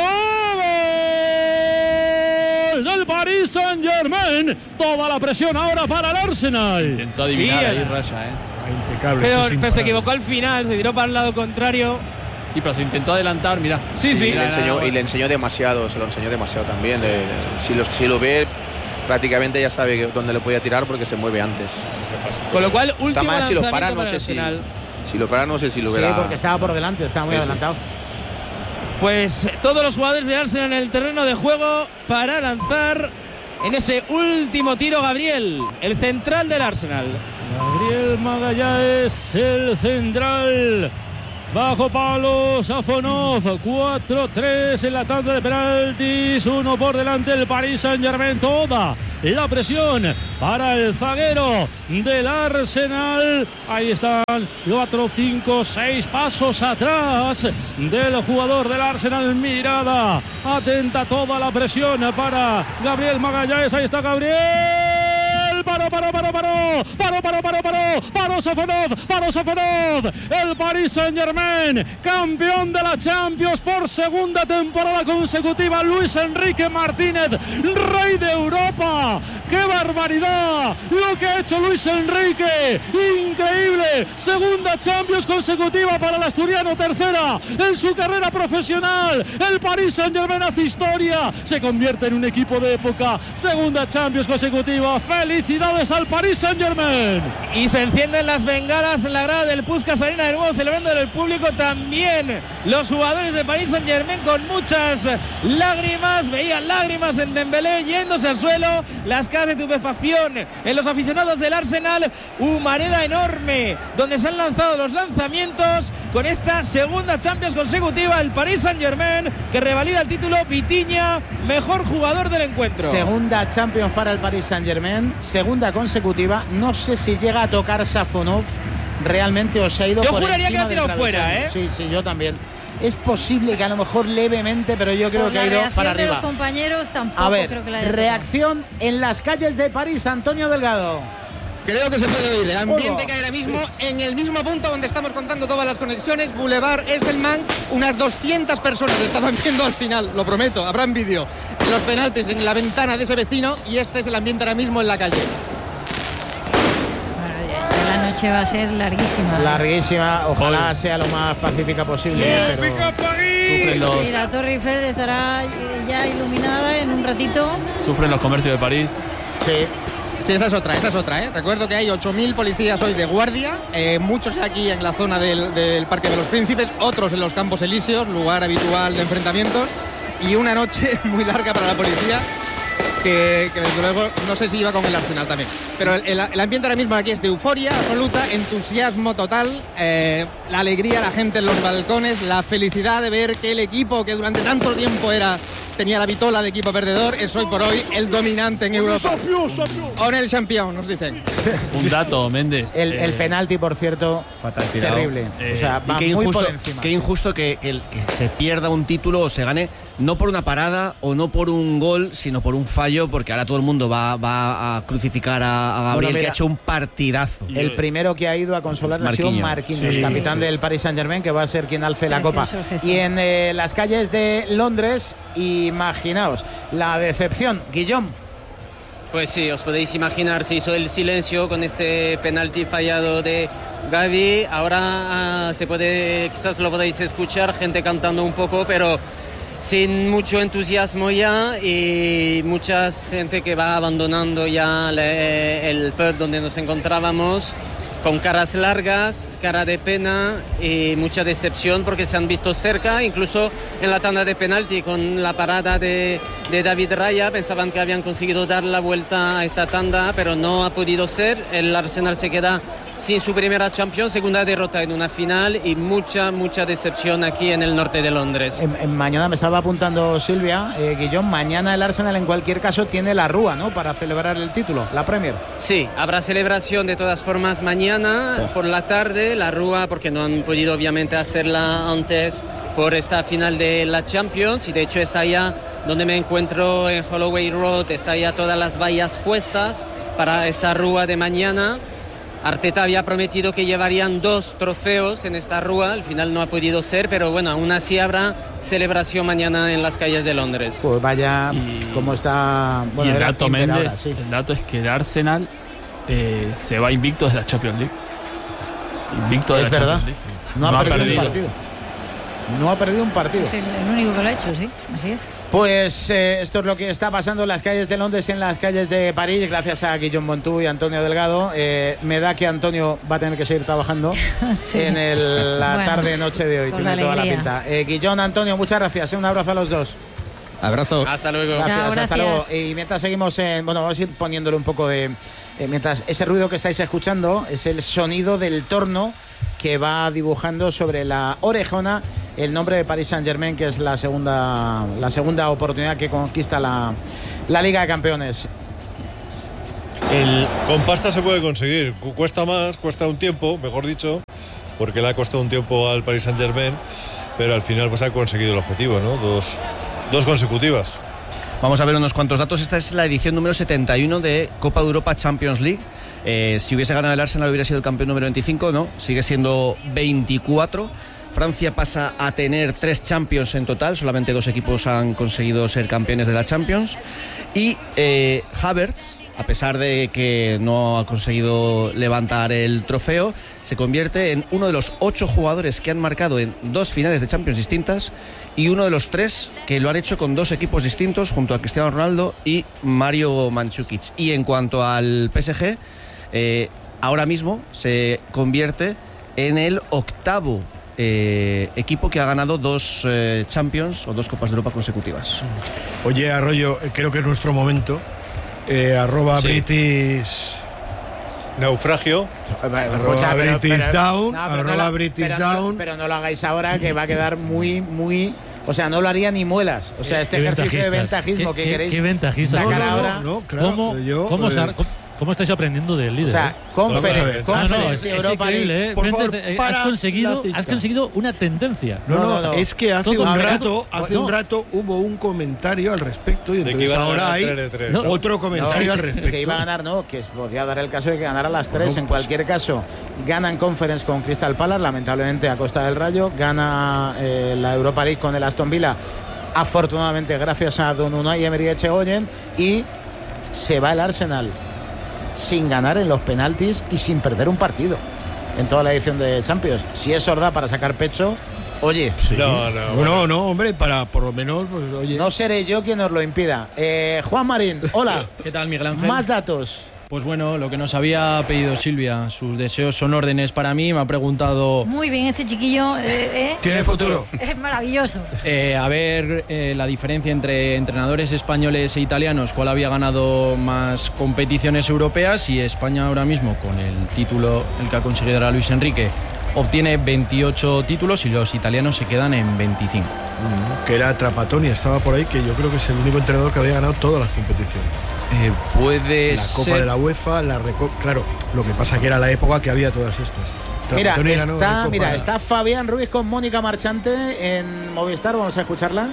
Gol del Paris Saint Germain. Toda la presión ahora para el Arsenal. Intentó adivinar Sí, ahí el- Raya, ¿eh? Ah, impecable. Pero, eso es pero se imparable. equivocó al final, se tiró para el lado contrario. Sí, pero se intentó adelantar, mira. Sí, sí. Y le enseñó, y le enseñó demasiado, se lo enseñó demasiado también. eh, si, lo, si lo ve, prácticamente ya sabe que- dónde le podía tirar porque se mueve antes. Con lo cual, Está último mal si lo lanzamiento para, no para sé el si, Arsenal. si lo para, no sé si lo Sí, verá. porque estaba por delante, estaba muy Eso. adelantado. Pues todos los jugadores del Arsenal en el terreno de juego para lanzar en ese último tiro Gabriel, el central del Arsenal. Gabriel Magallanes, el central. Bajo palo, Safonov, cuatro tres en la tanda de penaltis, uno por delante el Paris Saint-Germain, toda la presión para el zaguero del Arsenal. Ahí están cuatro, cinco, seis pasos atrás del jugador del Arsenal, mirada atenta, toda la presión para Gabriel Magallanes. Ahí está Gabriel. Paró, paró, paró, paró, paró, paró, paró, paró, paró Safonov, paró Safonov, el Paris Saint-Germain, campeón de la Champions por segunda temporada consecutiva, Luis Enrique Martínez, rey de Europa. ¡Qué barbaridad lo que ha hecho Luis Enrique! ¡Increíble! Segunda Champions consecutiva para el asturiano, tercera en su carrera profesional. El Paris Saint-Germain hace historia, se convierte en un equipo de época, segunda Champions consecutiva. ¡Felicidades al Paris Saint-Germain! Y se encienden las bengalas en la grada del Puskás Arena de nuevo, celebrando en el público también los jugadores de Paris Saint-Germain con muchas lágrimas. Veían lágrimas en Dembélé yéndose al suelo, las caras de estupefacción en los aficionados del Arsenal. Humareda enorme donde se han lanzado los lanzamientos con esta segunda Champions consecutiva. El Paris Saint-Germain que revalida el título. Vitinha, mejor jugador del encuentro. Segunda Champions para el Paris Saint-Germain, segunda consecutiva. No sé si llega a tocar Safonov realmente o se ha ido yo por juraría que encima ha tirado del fuera, ¿eh? Sí, sí, yo también. Es posible que a lo mejor levemente, pero yo creo por que ha ido para de arriba. Los compañeros tampoco a ver, creo que la haya reacción tocado. En las calles de París, Antonio Delgado. Creo que se puede oír el ambiente que hay ahora mismo en el mismo punto donde estamos contando todas las conexiones, Boulevard Excelman. Unas doscientas personas estaban viendo al final, lo prometo, habrán vídeo, los penaltis en la ventana de ese vecino, y este es el ambiente ahora mismo en la calle. La noche va a ser larguísima. Larguísima, ojalá Hoy. sea lo más pacífica posible. Sí. Pero... Sufren los... Y la Torre Eiffel estará ya iluminada en un ratito. Sufren los comercios de París. Sí. Sí, esa es otra, esa es otra, ¿eh? Recuerdo que hay ocho mil policías hoy de guardia, eh, muchos aquí en la zona del, del Parque de los Príncipes, otros en los Campos Elíseos, lugar habitual de enfrentamientos, y una noche muy larga para la policía, que, que desde luego no sé si iba con el Arsenal también. Pero el, el, el ambiente ahora mismo aquí es de euforia absoluta, entusiasmo total, eh, la alegría, la gente en los balcones, la felicidad de ver que el equipo que durante tanto tiempo era... tenía la vitola de equipo perdedor, es hoy por hoy el dominante en Europa. On el champion, nos dicen. Un dato, Méndez. El, el eh, penalti, por cierto, fatal tirado. Terrible. Eh, o sea, va qué muy injusto, por encima. Qué injusto que, que, que se pierda un título o se gane, no por una parada o no por un gol, sino por un fallo, porque ahora todo el mundo va, va a crucificar a, a Gabriel, bueno, mira, que ha hecho un partidazo. El primero que ha ido a consolar ha sido Marquinhos, sí, capitán sí, sí. del Paris Saint-Germain, que va a ser quien alce la copa. Y en eh, las calles de Londres, imaginaos la decepción. Guillón. Pues sí, os podéis imaginar, se hizo el silencio con este penalti fallado de Gavi. Ahora uh, se puede, quizás lo podéis escuchar, gente cantando un poco, pero sin mucho entusiasmo ya, y mucha gente que va abandonando ya le, el pub donde nos encontrábamos, con caras largas, cara de pena y mucha decepción porque se han visto cerca, incluso en la tanda de penalti con la parada de, de David Raya. Pensaban que habían conseguido dar la vuelta a esta tanda, pero no ha podido ser. El Arsenal se queda sin su primera Champions, segunda derrota en una final y mucha, mucha decepción aquí en el norte de Londres. En, en mañana me estaba apuntando Silvia, eh, Guillón, mañana el Arsenal en cualquier caso tiene la Rúa, ¿no?, para celebrar el título, la Premier. Sí, habrá celebración de todas formas mañana oh. por la tarde, la Rúa, porque no han podido obviamente hacerla antes por esta final de la Champions, y de hecho está ya donde me encuentro en Holloway Road, está ya todas las vallas puestas para esta Rúa de mañana. Arteta había prometido que llevarían dos trofeos en esta rúa, al final no ha podido ser, pero bueno, aún así habrá celebración mañana en las calles de Londres. Pues vaya, y, cómo está... Bueno, y el dato, Méndez, ahora, sí. el dato es que el Arsenal eh, se va invicto de la Champions League. Invicto de es la verdad. Champions League. No, no ha perdido, perdido un partido. No ha perdido un partido. Es el, el único que lo ha hecho, sí, así es. Pues eh, esto es lo que está pasando en las calles de Londres y en las calles de París, gracias a Guillaume Montú y Antonio Delgado. Eh, me da que Antonio va a tener que seguir trabajando sí. en el, la bueno, tarde-noche de hoy. Tiene toda la pinta. Eh, Guillaume, Antonio, muchas gracias. Un abrazo a los dos. Abrazo. Hasta luego. Gracias, Chao, hasta gracias. luego. Y mientras seguimos en... Bueno, vamos a ir poniéndole un poco de... Eh, mientras ese ruido que estáis escuchando es el sonido del torno que va dibujando sobre la orejona el nombre de Paris Saint-Germain, que es la segunda, la segunda oportunidad que conquista la, la Liga de Campeones. El... Con pasta se puede conseguir. Cuesta más, cuesta un tiempo, mejor dicho, porque le ha costado un tiempo al Paris Saint-Germain, pero al final pues ha conseguido el objetivo, ¿no? Dos, dos consecutivas. Vamos a ver unos cuantos datos. Esta es la edición número setenta y uno de Copa de Europa Champions League. Eh, si hubiese ganado el Arsenal hubiera sido el campeón número veinticinco, no, sigue siendo veinticuatro. Francia pasa a tener tres Champions en total, solamente dos equipos han conseguido ser campeones de la Champions. Y eh, Havertz, a pesar de que no ha conseguido levantar el trofeo, se convierte en uno de los ocho jugadores que han marcado en dos finales de Champions distintas y uno de los tres que lo han hecho con dos equipos distintos junto a Cristiano Ronaldo y Mario Mandzukic. Y en cuanto al P S G, eh, ahora mismo se convierte en el octavo eh, equipo que ha ganado dos eh, Champions o dos Copas de Europa consecutivas. Oye, Arroyo, creo que es nuestro momento. Eh, arroba sí. British Naufragio, arroba pero, British pero, Down, no, arroba no, British pero, Down. No, pero no lo hagáis ahora, que va a quedar muy, muy... O sea, no lo haría ni muelas. O sea, este ejercicio de ventajismo ¿Qué, que queréis qué ventajistas? sacar no, no, ahora... No, no, claro, ¿Cómo, yo, cómo, eh, ¿cómo, ¿Cómo estáis aprendiendo del líder? O sea, eh? Conference, no, no, Conference es Europa increíble, League. ¿eh? Por favor, Vente, para has conseguido, la has conseguido una tendencia. No, no, No, no, es que hace Todo un el rato, rato- hace no. un rato hubo un comentario al respecto y de que entonces iban a ahora ganar hay tres de tres. No, otro comentario No, al respecto. que iba a ganar, no, que podría dar el caso de que ganara las tres. Bueno, en pues- cualquier caso, ganan Conference con Crystal Palace, lamentablemente a costa del Rayo. Gana eh, la Europa League con el Aston Villa, afortunadamente gracias a Don Unai Emery Echegoyen. Y se va el Arsenal sin ganar en los penaltis y sin perder un partido en toda la edición de Champions. Si eso os da para sacar pecho, oye, Sí. No, no, no, bueno. no, hombre, para por lo menos, pues, oye. no seré yo quien os lo impida. Eh, Juan Marín, hola. ¿Qué tal, Miguel Ángel? Más datos. Pues bueno, lo que nos había pedido Silvia, sus deseos son órdenes para mí. Me ha preguntado Muy bien, este chiquillo eh, eh, Tiene futuro. es maravilloso. eh, a ver eh, la diferencia entre entrenadores españoles e italianos, cuál había ganado más competiciones europeas, y España ahora mismo, con el título, el que ha conseguido ahora Luis Enrique, obtiene veintiocho títulos y los italianos se quedan en veinticinco. Que era Trapattoni, estaba por ahí, que yo creo que es el único entrenador que había ganado todas las competiciones. Eh, puede La ser... Copa de la UEFA, la Reco... Claro, lo que pasa que era la época que había todas estas. Mira, Trapattoni ganó la está, Copa mira, de- está Fabián Ruiz con Mónica Marchante en Movistar. Vamos a escucharla.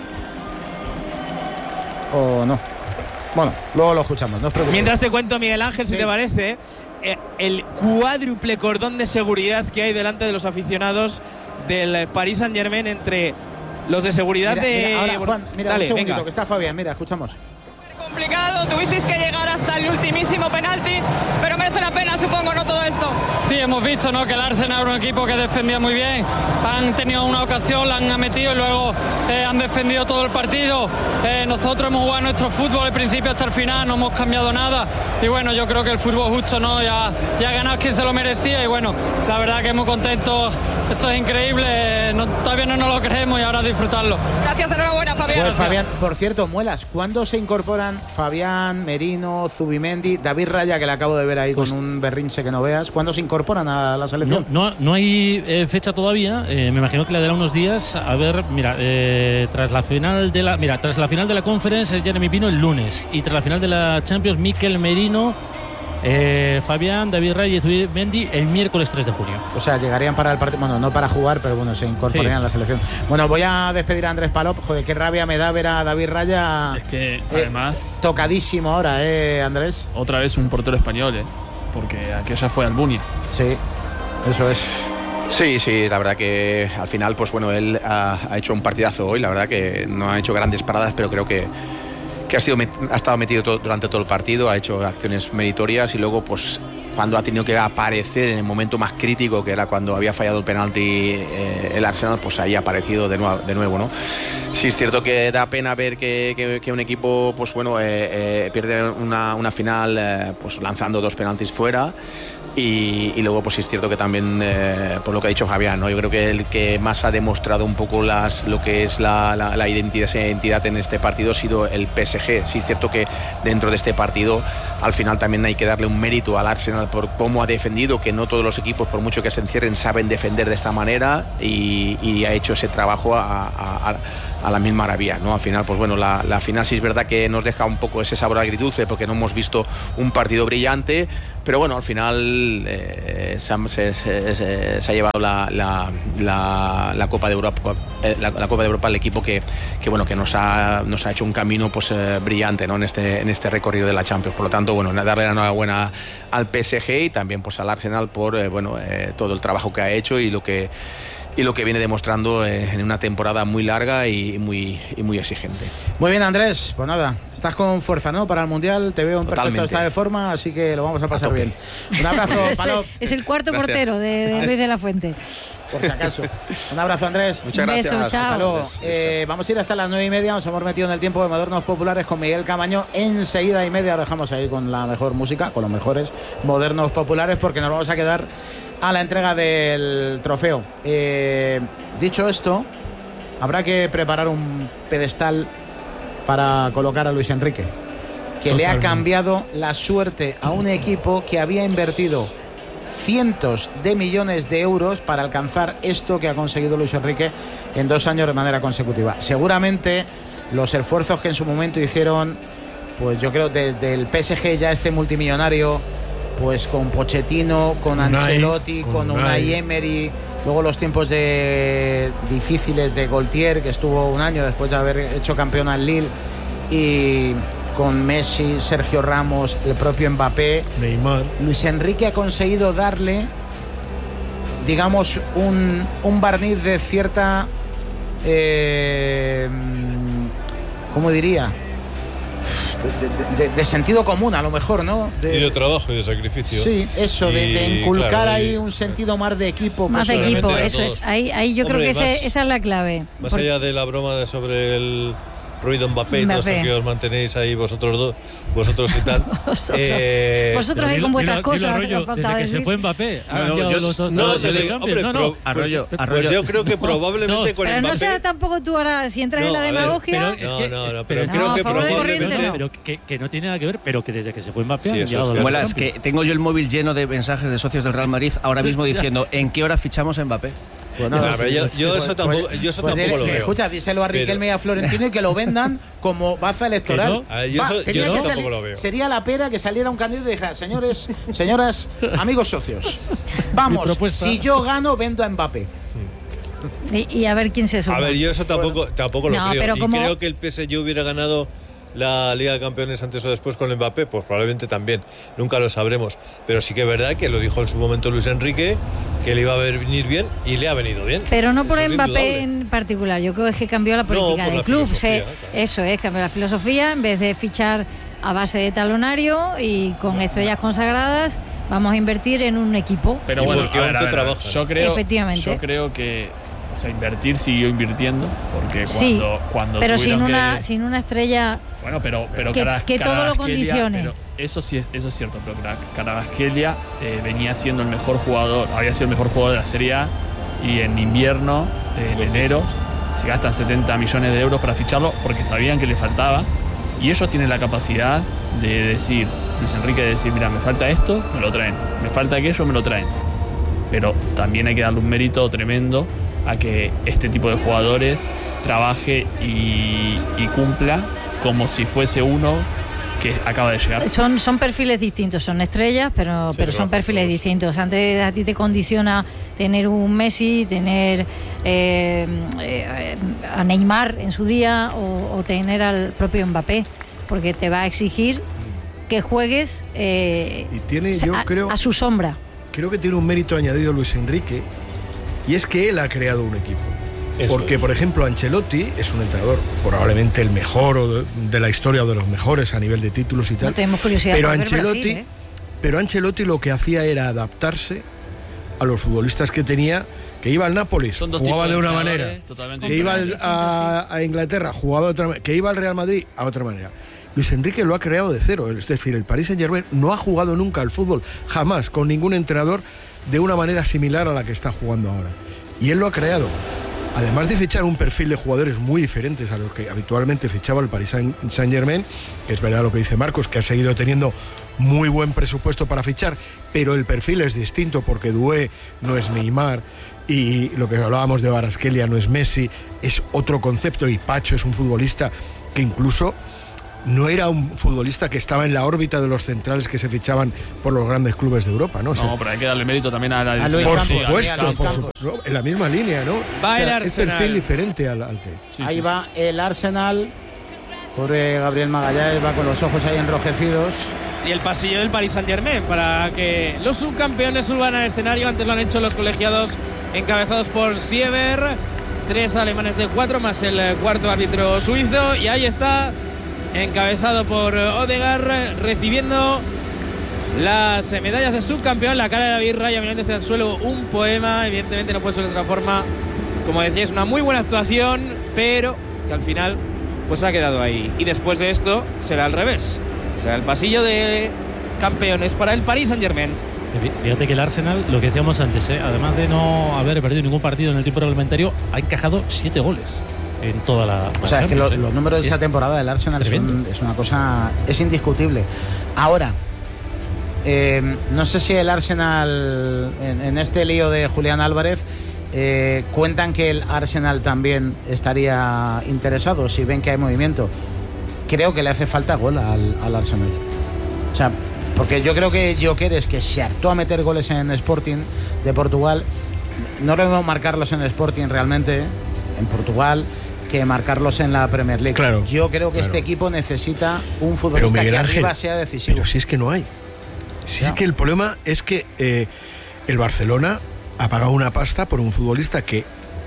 ¿O no? Bueno, luego lo escuchamos, no os preocupéis. Mientras te cuento, Miguel Ángel, si Sí. te parece, eh, el cuádruple cordón de seguridad que hay delante de los aficionados del Paris Saint-Germain, entre los de seguridad Mira, de... mira, ahora, Juan, mira, Dale, un segundito, venga. que está Fabián, mira, escuchamos. Complicado, tuvisteis que llegar hasta el ultimísimo penalti, pero merece la pena, supongo, ¿no? Todo esto. Sí, hemos visto, ¿no?, que el Arsenal era un equipo que defendía muy bien. Han tenido una ocasión, la han metido y luego eh, han defendido todo el partido. Eh, nosotros hemos jugado nuestro fútbol del principio hasta el final, no hemos cambiado nada. Y bueno, yo creo que el fútbol justo, ¿no? Ya, ya ha ganado quien se lo merecía y bueno, la verdad que muy contentos. Esto es increíble, no, todavía no nos lo creemos y ahora a disfrutarlo. Gracias, enhorabuena, Fabián. Pues Fabián, por cierto, Muelas, ¿cuándo se incorporan Fabián, Merino, Zubimendi, David Raya, que le acabo de ver ahí Pues- con un berrinche que no veas? ¿Cuándo se incorporan a la selección? No, no, no hay eh, fecha todavía. eh, me imagino que le dará unos días. A ver, mira, eh, tras la final de la, mira, tras la final de la Conference, eh, Jeremy Pino el lunes, y tras la final de la Champions, Mikel Merino, eh, Fabián, David Raya y Zubimendi el miércoles tres de junio. O sea, llegarían para el partido, bueno, no para jugar, pero bueno, se incorporarían Sí. a la selección. Bueno, voy a despedir a Andrés Palop. Joder, qué rabia me da ver a David Raya Es que además, tocadísimo ahora, ¿eh, Andrés? otra vez un portero español, ¿eh? Porque aquella fue Almunia. Sí, eso es. Sí, sí, la verdad que al final, pues bueno, él ha, ha hecho un partidazo hoy, la verdad que no ha hecho grandes paradas, pero creo que, que ha, sido, met- ha estado metido todo- durante todo el partido, ha hecho acciones meritorias y luego, pues cuando ha tenido que aparecer en el momento más crítico, que era cuando había fallado el penalti eh, el Arsenal, pues ahí ha aparecido de nuevo, de nuevo, ¿no? Sí, es cierto que da pena ver que, que, que un equipo, pues bueno, eh, eh, pierde una, una final eh, pues lanzando dos penaltis fuera. Y, y luego pues sí es cierto que también eh, por lo que ha dicho Javier, ¿no? Yo creo que el que más ha demostrado un poco las, lo que es la, la, la identidad, esa identidad en este partido ha sido el P S G. Sí es cierto que dentro de este partido al final también hay que darle un mérito al Arsenal por cómo ha defendido, que no todos los equipos, por mucho que se encierren, saben defender de esta manera, y, y ha hecho ese trabajo a, a, a a la mil maravillas, ¿no? Al final, pues bueno, la, la final sí es verdad que nos deja un poco ese sabor agridulce porque no hemos visto un partido brillante, pero bueno, al final eh, se, se, se, se ha llevado la, la, la, la Copa de Europa, eh, la, la Copa de Europa al equipo que, que bueno, que nos ha, nos ha hecho un camino pues eh, brillante, ¿no? En este, en este recorrido de la Champions. Por lo tanto, bueno, darle la enhorabuena al P S G y también pues al Arsenal por eh, bueno, eh, todo el trabajo que ha hecho y lo que y lo que viene demostrando eh, en una temporada muy larga y muy, y muy exigente. Muy bien, Andrés, pues nada, estás con fuerza, ¿no? Para el Mundial, te veo en Totalmente. perfecto estado de forma, así que lo vamos a pasar a bien. Un abrazo, Palop. Es el cuarto Gracias. portero de, de Luis de la Fuente. Por si acaso. Un abrazo, Andrés. Muchas gracias. Un beso, chao. Hasta luego. Eh, vamos a ir hasta las nueve y media. Nos hemos metido en el tiempo de Modernos Populares con Miguel Camaño. Enseguida y media lo dejamos ahí con la mejor música, con los mejores Modernos Populares, porque nos vamos a quedar a la entrega del trofeo. Eh, dicho esto, habrá que preparar un pedestal para colocar a Luis Enrique, que Totalmente. le ha cambiado la suerte a un equipo que había invertido cientos de millones de euros para alcanzar esto que ha conseguido Luis Enrique en dos años de manera consecutiva. Seguramente los esfuerzos que en su momento hicieron, pues yo creo desde el P S G ya este multimillonario, pues con Pochettino, con Unai, Ancelotti, con, con Unai. Unai Emery, luego los tiempos de difíciles de Gaultier, que estuvo un año después de haber hecho campeón al Lille, y con Messi, Sergio Ramos, el propio Mbappé, Neymar. Luis Enrique ha conseguido darle, digamos, un, un barniz de cierta, eh, ¿cómo diría? De, de, de sentido común, a lo mejor, ¿no? De, y de trabajo y de sacrificio. Sí, eso, y, de, de inculcar claro, ahí y, un sentido más de equipo. Más de equipo, eso es. Ahí, ahí yo Hombre, creo que más, ese, esa es la clave. Más Por... allá de la broma de sobre el ruido Mbappé y todo esto que os mantenéis ahí vosotros dos, vosotros y tal. vosotros eh, vosotros ahí con vuestras cosas. Arroyo, desde que decir. se fue Mbappé. No, no, yo, los dos, no, yo digo, hombre, no, no, Arroyo, pues, Arroyo. Pues yo creo que probablemente no, con pero Mbappé. No sea tampoco tú ahora, si entras no, en la demagogia. Ver, pero, no, no, no, pero, pero creo que probablemente. No, pero que, que no tiene nada que ver, pero que desde que se fue Mbappé. Sí, han llegado es, Muela, es que tengo yo el móvil lleno de mensajes de socios del Real Madrid ahora mismo diciendo ¿en qué hora fichamos a Mbappé? Pues no, no, pero yo, yo eso tampoco, yo eso pues tampoco lo que, veo. Escucha, díselo a Riquelme y a Florentino y que lo vendan como baza electoral. A ver, yo eso, Va, yo eso tampoco salir, lo veo. Sería la pena que saliera un candidato y dijera, señores, señoras, amigos socios, vamos, si yo gano, vendo a Mbappé. Y, y a ver quién se suma. A ver, yo eso tampoco, bueno, tampoco lo no, creo. Pero y como... creo que el P S G hubiera ganado la Liga de Campeones antes o después con Mbappé, pues probablemente también, nunca lo sabremos, pero sí que es verdad que lo dijo en su momento Luis Enrique, que le iba a venir bien y le ha venido bien. Pero no por eso Mbappé en particular, yo creo que cambió la política no, del club, Se, claro. eso es, cambió la filosofía, en vez de fichar a base de talonario y con no, estrellas no. consagradas, vamos a invertir en un equipo. Pero bueno, a ver, a ver, trabaja. Yo creo, Efectivamente. Yo creo que o sea, invertir siguió invirtiendo porque cuando, sí, cuando pero sin una, que, sin una estrella bueno, pero, pero que, Cara, que todo lo condicione. Pero eso sí, eso es cierto, pero Kvaratskhelia eh, venía siendo el mejor jugador, había sido el mejor jugador de la Serie A y en invierno, eh, en enero, se gastan setenta millones de euros para ficharlo porque sabían que le faltaba y ellos tienen la capacidad de decir, Luis Enrique de decir, mira, me falta esto, me lo traen, me falta aquello, me lo traen. Pero también hay que darle un mérito tremendo a que este tipo de jugadores trabaje y, y cumpla como si fuese uno que acaba de llegar. Son, son perfiles distintos, son estrellas, pero, sí, pero son perfiles todos. distintos. Antes a ti te condiciona tener un Messi, tener eh, eh, a Neymar en su día o, o tener al propio Mbappé, porque te va a exigir que juegues eh, y tiene, yo a, creo, a su sombra. Creo que tiene un mérito añadido Luis Enrique, y es que él ha creado un equipo. Eso Porque, es. por ejemplo, Ancelotti es un entrenador probablemente el mejor de, de la historia o de los mejores a nivel de títulos y tal. No tenemos curiosidad pero por Ancelotti, ver Brasil, ¿eh? pero Ancelotti lo que hacía era adaptarse a los futbolistas que tenía, que iba al Nápoles, jugaba de una manera, que iba al, a, a Inglaterra, jugaba de otra manera, que iba al Real Madrid, a otra manera. Luis Enrique lo ha creado de cero, es decir, el Paris Saint-Germain no ha jugado nunca al fútbol, jamás, con ningún entrenador, de una manera similar a la que está jugando ahora. Y él lo ha creado. Además de fichar un perfil de jugadores muy diferentes a los que habitualmente fichaba el Paris Saint-Germain, que es verdad lo que dice Marcos, que ha seguido teniendo muy buen presupuesto para fichar, pero el perfil es distinto porque Doué no es Neymar y lo que hablábamos de Kvaratskhelia no es Messi, es otro concepto, y Pacho es un futbolista que incluso no era un futbolista que estaba en la órbita de los centrales que se fichaban por los grandes clubes de Europa, ¿no? O sea, no, pero hay que darle mérito también a la a Luis por Campos, supuesto, sí, por supuesto, ¿no? En la misma línea, ¿no? Va o sea, el es perfil diferente al, al que. Sí, ahí sí, va sí. El Arsenal. Pobre Gabriel Magallanes va con los ojos ahí enrojecidos. Y el pasillo del Paris Saint-Germain para que los subcampeones suban al escenario. Antes lo han hecho los colegiados encabezados por Sieber. Tres alemanes de cuatro más el cuarto árbitro suizo. Y ahí está, encabezado por Odegaard, recibiendo las medallas de subcampeón. La cara de David Raya mirando hacia el suelo, un poema. Evidentemente no puede ser de otra forma. Como decía, es una muy buena actuación, pero que al final pues ha quedado ahí. Y después de esto será al revés. Será el pasillo de campeones para el Paris Saint-Germain. Fíjate que el Arsenal, lo que decíamos antes, ¿eh? además de no haber perdido ningún partido en el tiempo reglamentario, ha encajado siete goles en toda la... O sea, es que lo, los números de esa temporada del Arsenal son, es una cosa... es indiscutible. Ahora, eh, no sé si el Arsenal, en, en este lío de Julián Álvarez, eh, cuentan que el Arsenal también estaría interesado, si ven que hay movimiento. Creo que le hace falta gol al, al Arsenal. O sea, porque yo creo que Gyökeres, que se hartó a meter goles en Sporting de Portugal, no lo veo marcarlos en Sporting realmente, en Portugal, que marcarlos en la Premier League. Claro, yo creo que claro. este equipo necesita un futbolista que Ángel, arriba sea decisivo. Pero si es que no hay. Si es que el problema es que eh, el Barcelona ha pagado una pasta por un futbolista que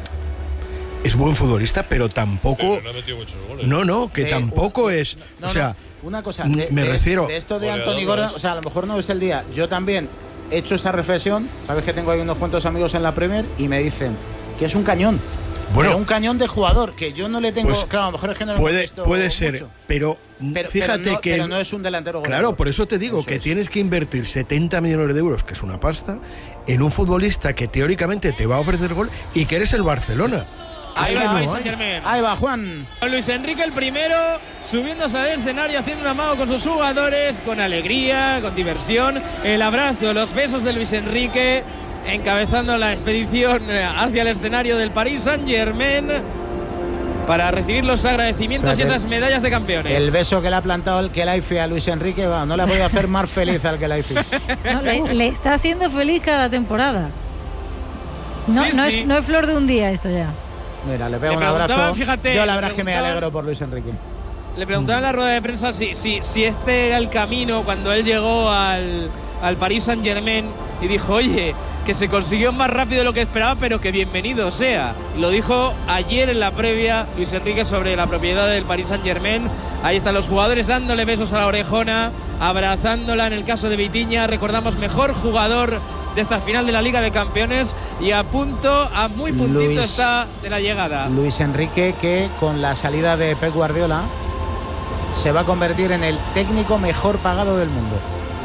es buen futbolista, pero tampoco... Pero no ha metido muchos goles. No, no, que Eh, tampoco un- es... no, o sea, no, una cosa, me de, de- refiero... de esto de Goleador, Anthony Gordon, ¿no? o sea, a lo mejor no es el día. Yo también he hecho esa reflexión. Sabes que tengo ahí unos cuantos amigos en la Premier y me dicen que es un cañón. Bueno, Pero un cañón de jugador que yo no le tengo. pues, claro, a lo mejor es que no lo hemos puede, visto puede ser, mucho. pero, Pero, fíjate pero no, que... pero no es un delantero goleador. Claro, por eso te digo Eso que es. tienes que invertir setenta millones de euros, que es una pasta, en un futbolista que teóricamente te va a ofrecer gol y que eres el Barcelona. Ahí Es va que el no Paris hay. Saint-Germain. Ahí va Juan. Luis Enrique el primero, subiéndose al escenario, haciendo un amago con sus jugadores, con alegría, con diversión. El abrazo, los besos de Luis Enrique, encabezando la expedición eh, hacia el escenario del Paris Saint-Germain para recibir los agradecimientos Fíjate, y esas medallas de campeones. El beso que le ha plantado el Kelaifi a Luis Enrique, va, no le voy a hacer más feliz al Kelaifi. No, le, le está haciendo feliz cada temporada. No, Sí, no, sí. Es, no es flor de un día esto ya. Mira, le pego Le un abrazo. preguntaban, fíjate, yo la le verdad es que me preguntaban- alegro por Luis Enrique. Le preguntaban en la rueda de prensa si, si, si este era el camino cuando él llegó al, al Paris Saint-Germain y dijo, oye, que se consiguió más rápido de lo que esperaba, pero que bienvenido sea. Y lo dijo ayer en la previa Luis Enrique sobre la propiedad del Paris Saint-Germain. Ahí están los jugadores dándole besos a la orejona, abrazándola en el caso de Vitinha. Recordamos, mejor jugador de esta final de la Liga de Campeones y a punto, a muy puntito Luis- está de la llegada. Luis Enrique, que con la salida de Pep Guardiola se va a convertir en el técnico mejor pagado del mundo.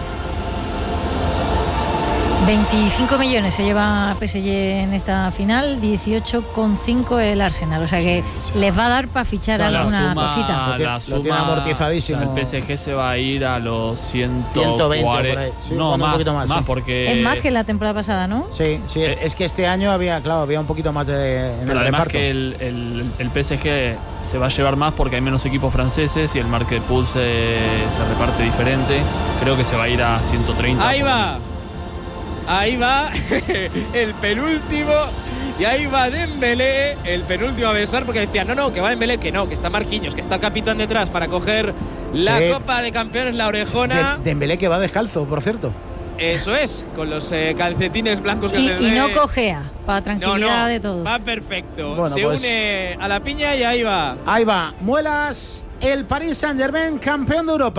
veinticinco millones se lleva P S G en esta final, dieciocho coma cinco el Arsenal. O sea que les va a dar para fichar La alguna suma, cosita. Lo tiene- la lo suma, tiene amortizadísimo. o sea, el P S G se va a ir a los ciento ciento veinte cuarenta. por ahí. Sí, no, bueno, un más, poquito más, más, sí. porque... Es más que la temporada pasada, ¿no? Sí, sí, es, es que este año había, claro, había un poquito más de en Pero el además reparto. que el, el, el P S G se va a llevar más porque hay menos equipos franceses y el market pool se, se reparte diferente. Creo que se va a ir a ciento treinta. Ahí va. Ahí va el penúltimo. Y ahí va Dembélé, el penúltimo a besar, porque decían, no, no, que va Dembélé, que no, que está Marquinhos, que está capitán detrás para coger la Sí. Copa de Campeones, la orejona. De- Dembélé, que va descalzo, por cierto. Eso es, con los eh, calcetines blancos que Y, se y ve. no cojea, para tranquilidad No, no, de todos. va perfecto. Bueno, se pues- une a la piña y ahí va. Ahí va, Muelas, el Paris Saint-Germain, campeón de Europa.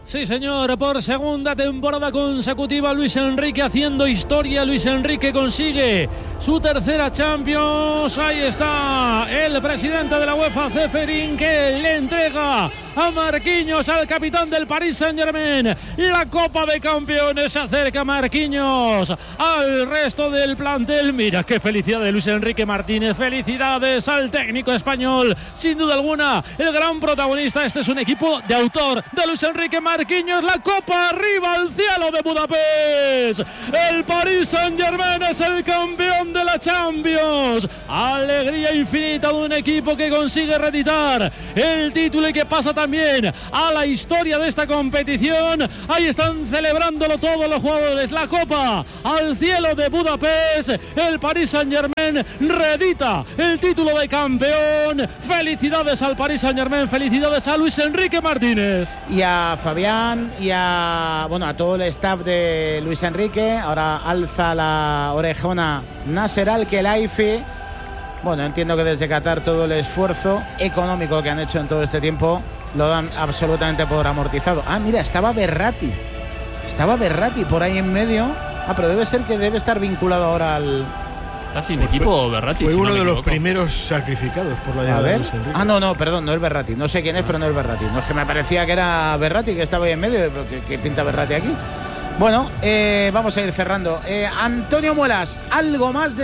Sí, señor, por segunda temporada consecutiva Luis Enrique haciendo historia. Luis Enrique consigue su tercera Champions. Ahí está el presidente de la UEFA, Ceferín, que le entrega a Marquinhos, al capitán del Paris Saint-Germain, la Copa de Campeones. Se acerca Marquinhos al resto del plantel. Mira qué felicidad de Luis Enrique Martínez. Felicidades al técnico español, sin duda alguna el gran protagonista. Este es un equipo de autor de Luis Enrique Marquinhos. La Copa arriba al cielo de Budapest. El Paris Saint-Germain es el campeón de la Champions. Alegría infinita de un equipo que consigue reeditar el título y que pasa también también a la historia de esta competición. Ahí están celebrándolo todos los jugadores. La Copa al cielo de Budapest. El Paris Saint-Germain reedita el título de campeón. Felicidades al Paris Saint-Germain, felicidades a Luis Enrique Martínez. Y a Fabián y a, bueno, a todo el staff de Luis Enrique. Ahora alza la orejona Nasser Al-Khelaifi. Bueno, entiendo que desde Qatar todo el esfuerzo económico que han hecho en todo este tiempo lo dan absolutamente por amortizado. Ah, mira, estaba Berratti. Estaba Berratti por ahí en medio. Ah, pero debe ser que debe estar vinculado ahora al... ¿Está sin pues equipo fue, Berratti? Fue si uno no de equivoco. los primeros sacrificados por la A llegada de ver. Luis Enrique. Ah, no, no, perdón, no es Berratti. No sé quién es, pero no es Berratti. No es que me parecía que era Berratti, que estaba ahí en medio. Pero ¿qué, qué pinta Berratti aquí? Bueno, eh, vamos a ir cerrando. Eh, Antonio Muelas, ¿algo más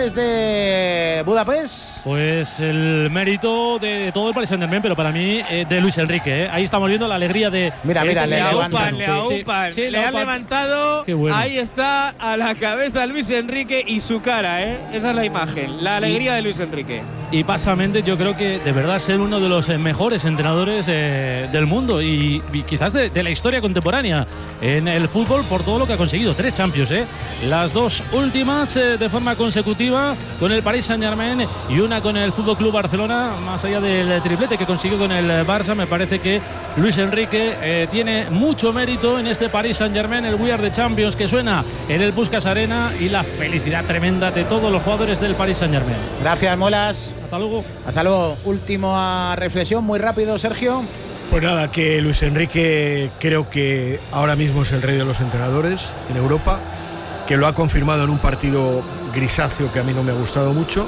desde Budapest? Pues el mérito de todo el Paris Saint-Germain, pero para mí eh, de Luis Enrique. ¿eh? Ahí estamos viendo la alegría de... Mira, mira, le le aupan, levantan. le Sí, aupan, sí, sí, le le han aupan. levantado. Qué bueno. Ahí está a la cabeza Luis Enrique y su cara, ¿eh? Esa es la imagen, la alegría de Luis Enrique. Y pasa Méndez, yo creo que de verdad ser uno de los eh, mejores entrenadores eh, del mundo y, y quizás de, de la historia contemporánea en el fútbol por todo lo que ha conseguido. Tres Champions, ¿eh? Las dos últimas eh, de forma consecutiva con el Paris Saint-Germain y una con el F C Barcelona. Más allá del triplete que consiguió con el Barça, me parece que Luis Enrique eh, tiene mucho mérito en este Paris Saint-Germain. El We Are the Champions que suena en el Puskás Arena y la felicidad tremenda de todos los jugadores del Paris Saint-Germain. Gracias, Molas. Hasta luego. Hasta luego. Última reflexión, muy rápido, Sergio. Pues nada, que Luis Enrique creo que ahora mismo es el rey de los entrenadores en Europa, que lo ha confirmado en un partido grisáceo que a mí no me ha gustado mucho.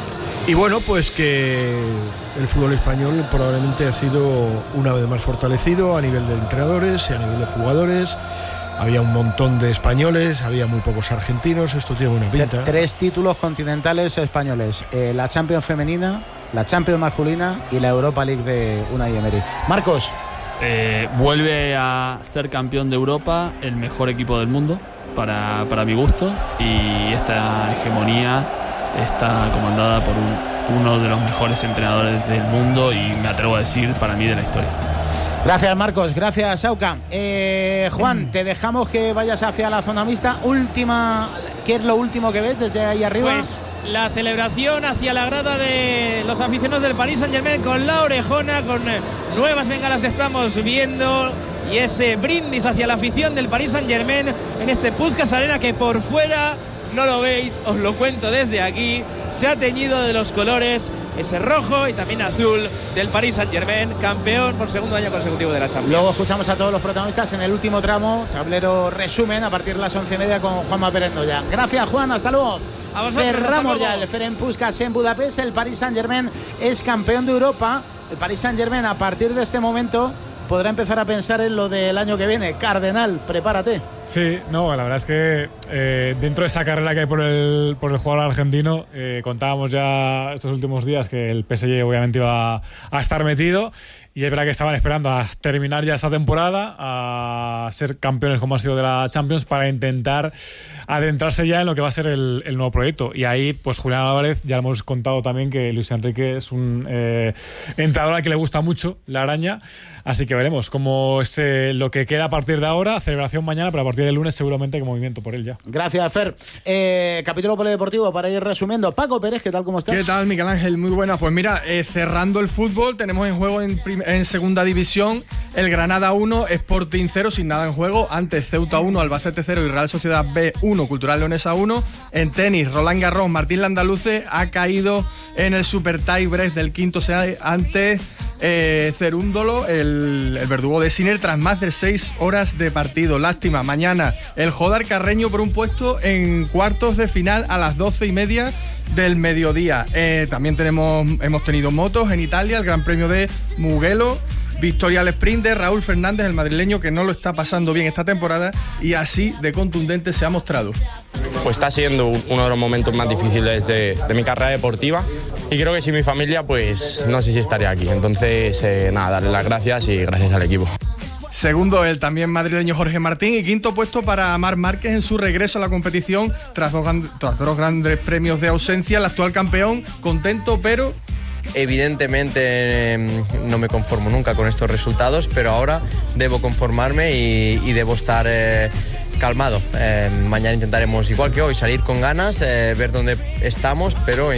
Y bueno, pues que el fútbol español probablemente ha sido una vez más fortalecido a nivel de entrenadores y a nivel de jugadores. Había un montón de españoles, había muy pocos argentinos, esto tiene buena pinta. Tres títulos continentales españoles, eh, la Champions femenina, la Champions masculina y la Europa League de Unai Emery. Marcos. Eh, vuelve a ser campeón de Europa, el mejor equipo del mundo, para, para mi gusto, y esta hegemonía está comandada por un, uno de los mejores entrenadores del mundo y me atrevo a decir, para mí, de la historia. Gracias, Marcos. Gracias, Sauca. Eh, Juan, te dejamos que vayas hacia la zona mixta. Última, ¿qué es lo último que ves desde ahí arriba? Pues la celebración hacia la grada de los aficionados del Paris Saint-Germain con la orejona, con nuevas bengalas que estamos viendo y ese brindis hacia la afición del Paris Saint-Germain en este Puskás Arena que por fuera no lo veis, os lo cuento desde aquí, se ha teñido de los colores ese rojo y también azul del Paris Saint-Germain, campeón por segundo año consecutivo de la Champions. Luego escuchamos a todos los protagonistas en el último tramo, tablero resumen a partir de las once y media con Juanma Pérez Noya. Gracias, Juan, hasta luego. A vosotros, Cerramos hasta luego. ya el Ferenc Puskás en Budapest. El Paris Saint-Germain es campeón de Europa. El Paris Saint-Germain a partir de este momento podrá empezar a pensar en lo del año que viene. Cardenal, prepárate. Sí, no, la verdad es que eh, dentro de esa carrera que hay por el, por el jugador argentino, eh, contábamos ya estos últimos días que el P S G obviamente iba a, a estar metido, y es verdad que estaban esperando a terminar ya esta temporada, a ser campeones como ha sido de la Champions, para intentar adentrarse ya en lo que va a ser el, el nuevo proyecto. Y ahí, pues Julián Álvarez, ya hemos contado también que Luis Enrique es un eh, entrenador al que le gusta mucho la araña, así que veremos cómo es eh, lo que queda a partir de ahora. Celebración mañana, pero a partir del lunes seguramente hay movimiento por él ya. Gracias, Fer. Eh, capítulo polideportivo para ir resumiendo. Paco Pérez, ¿qué tal? ¿Cómo estás? ¿Qué tal, Miguel Ángel? Muy buenas. Pues mira, eh, cerrando el fútbol, tenemos en juego en, prim- en segunda división el Granada uno, Sporting cero, sin nada en juego. Antes Ceuta uno, Albacete cero y Real Sociedad B uno, Cultural Leonesa uno. En tenis, Roland Garros, Martín Landaluce ha caído en el super tie break del quinto set ante eh, Cerúndolo, el, el verdugo de Sinner, tras más de seis horas de partido. Lástima, mañana el Jodar Carreño por un puesto en cuartos de final a las doce y media del mediodía. Eh, también tenemos, hemos tenido motos en Italia, el Gran Premio de Mugello, victoria al sprint de Raúl Fernández, el madrileño que no lo está pasando bien esta temporada, y así de contundente se ha mostrado. Pues está siendo uno de los momentos más difíciles de, de mi carrera deportiva, y creo que sin mi familia pues no sé si estaría aquí. Entonces eh, nada, darle las gracias y gracias al equipo. Segundo el también madrileño Jorge Martín, y quinto puesto para Marc Márquez en su regreso a la competición tras dos, tras dos grandes premios de ausencia. El actual campeón contento, pero evidentemente eh, no me conformo nunca con estos resultados, pero ahora debo conformarme y, y debo estar eh, calmado. Eh, mañana intentaremos, igual que hoy, salir con ganas, eh, ver dónde estamos, pero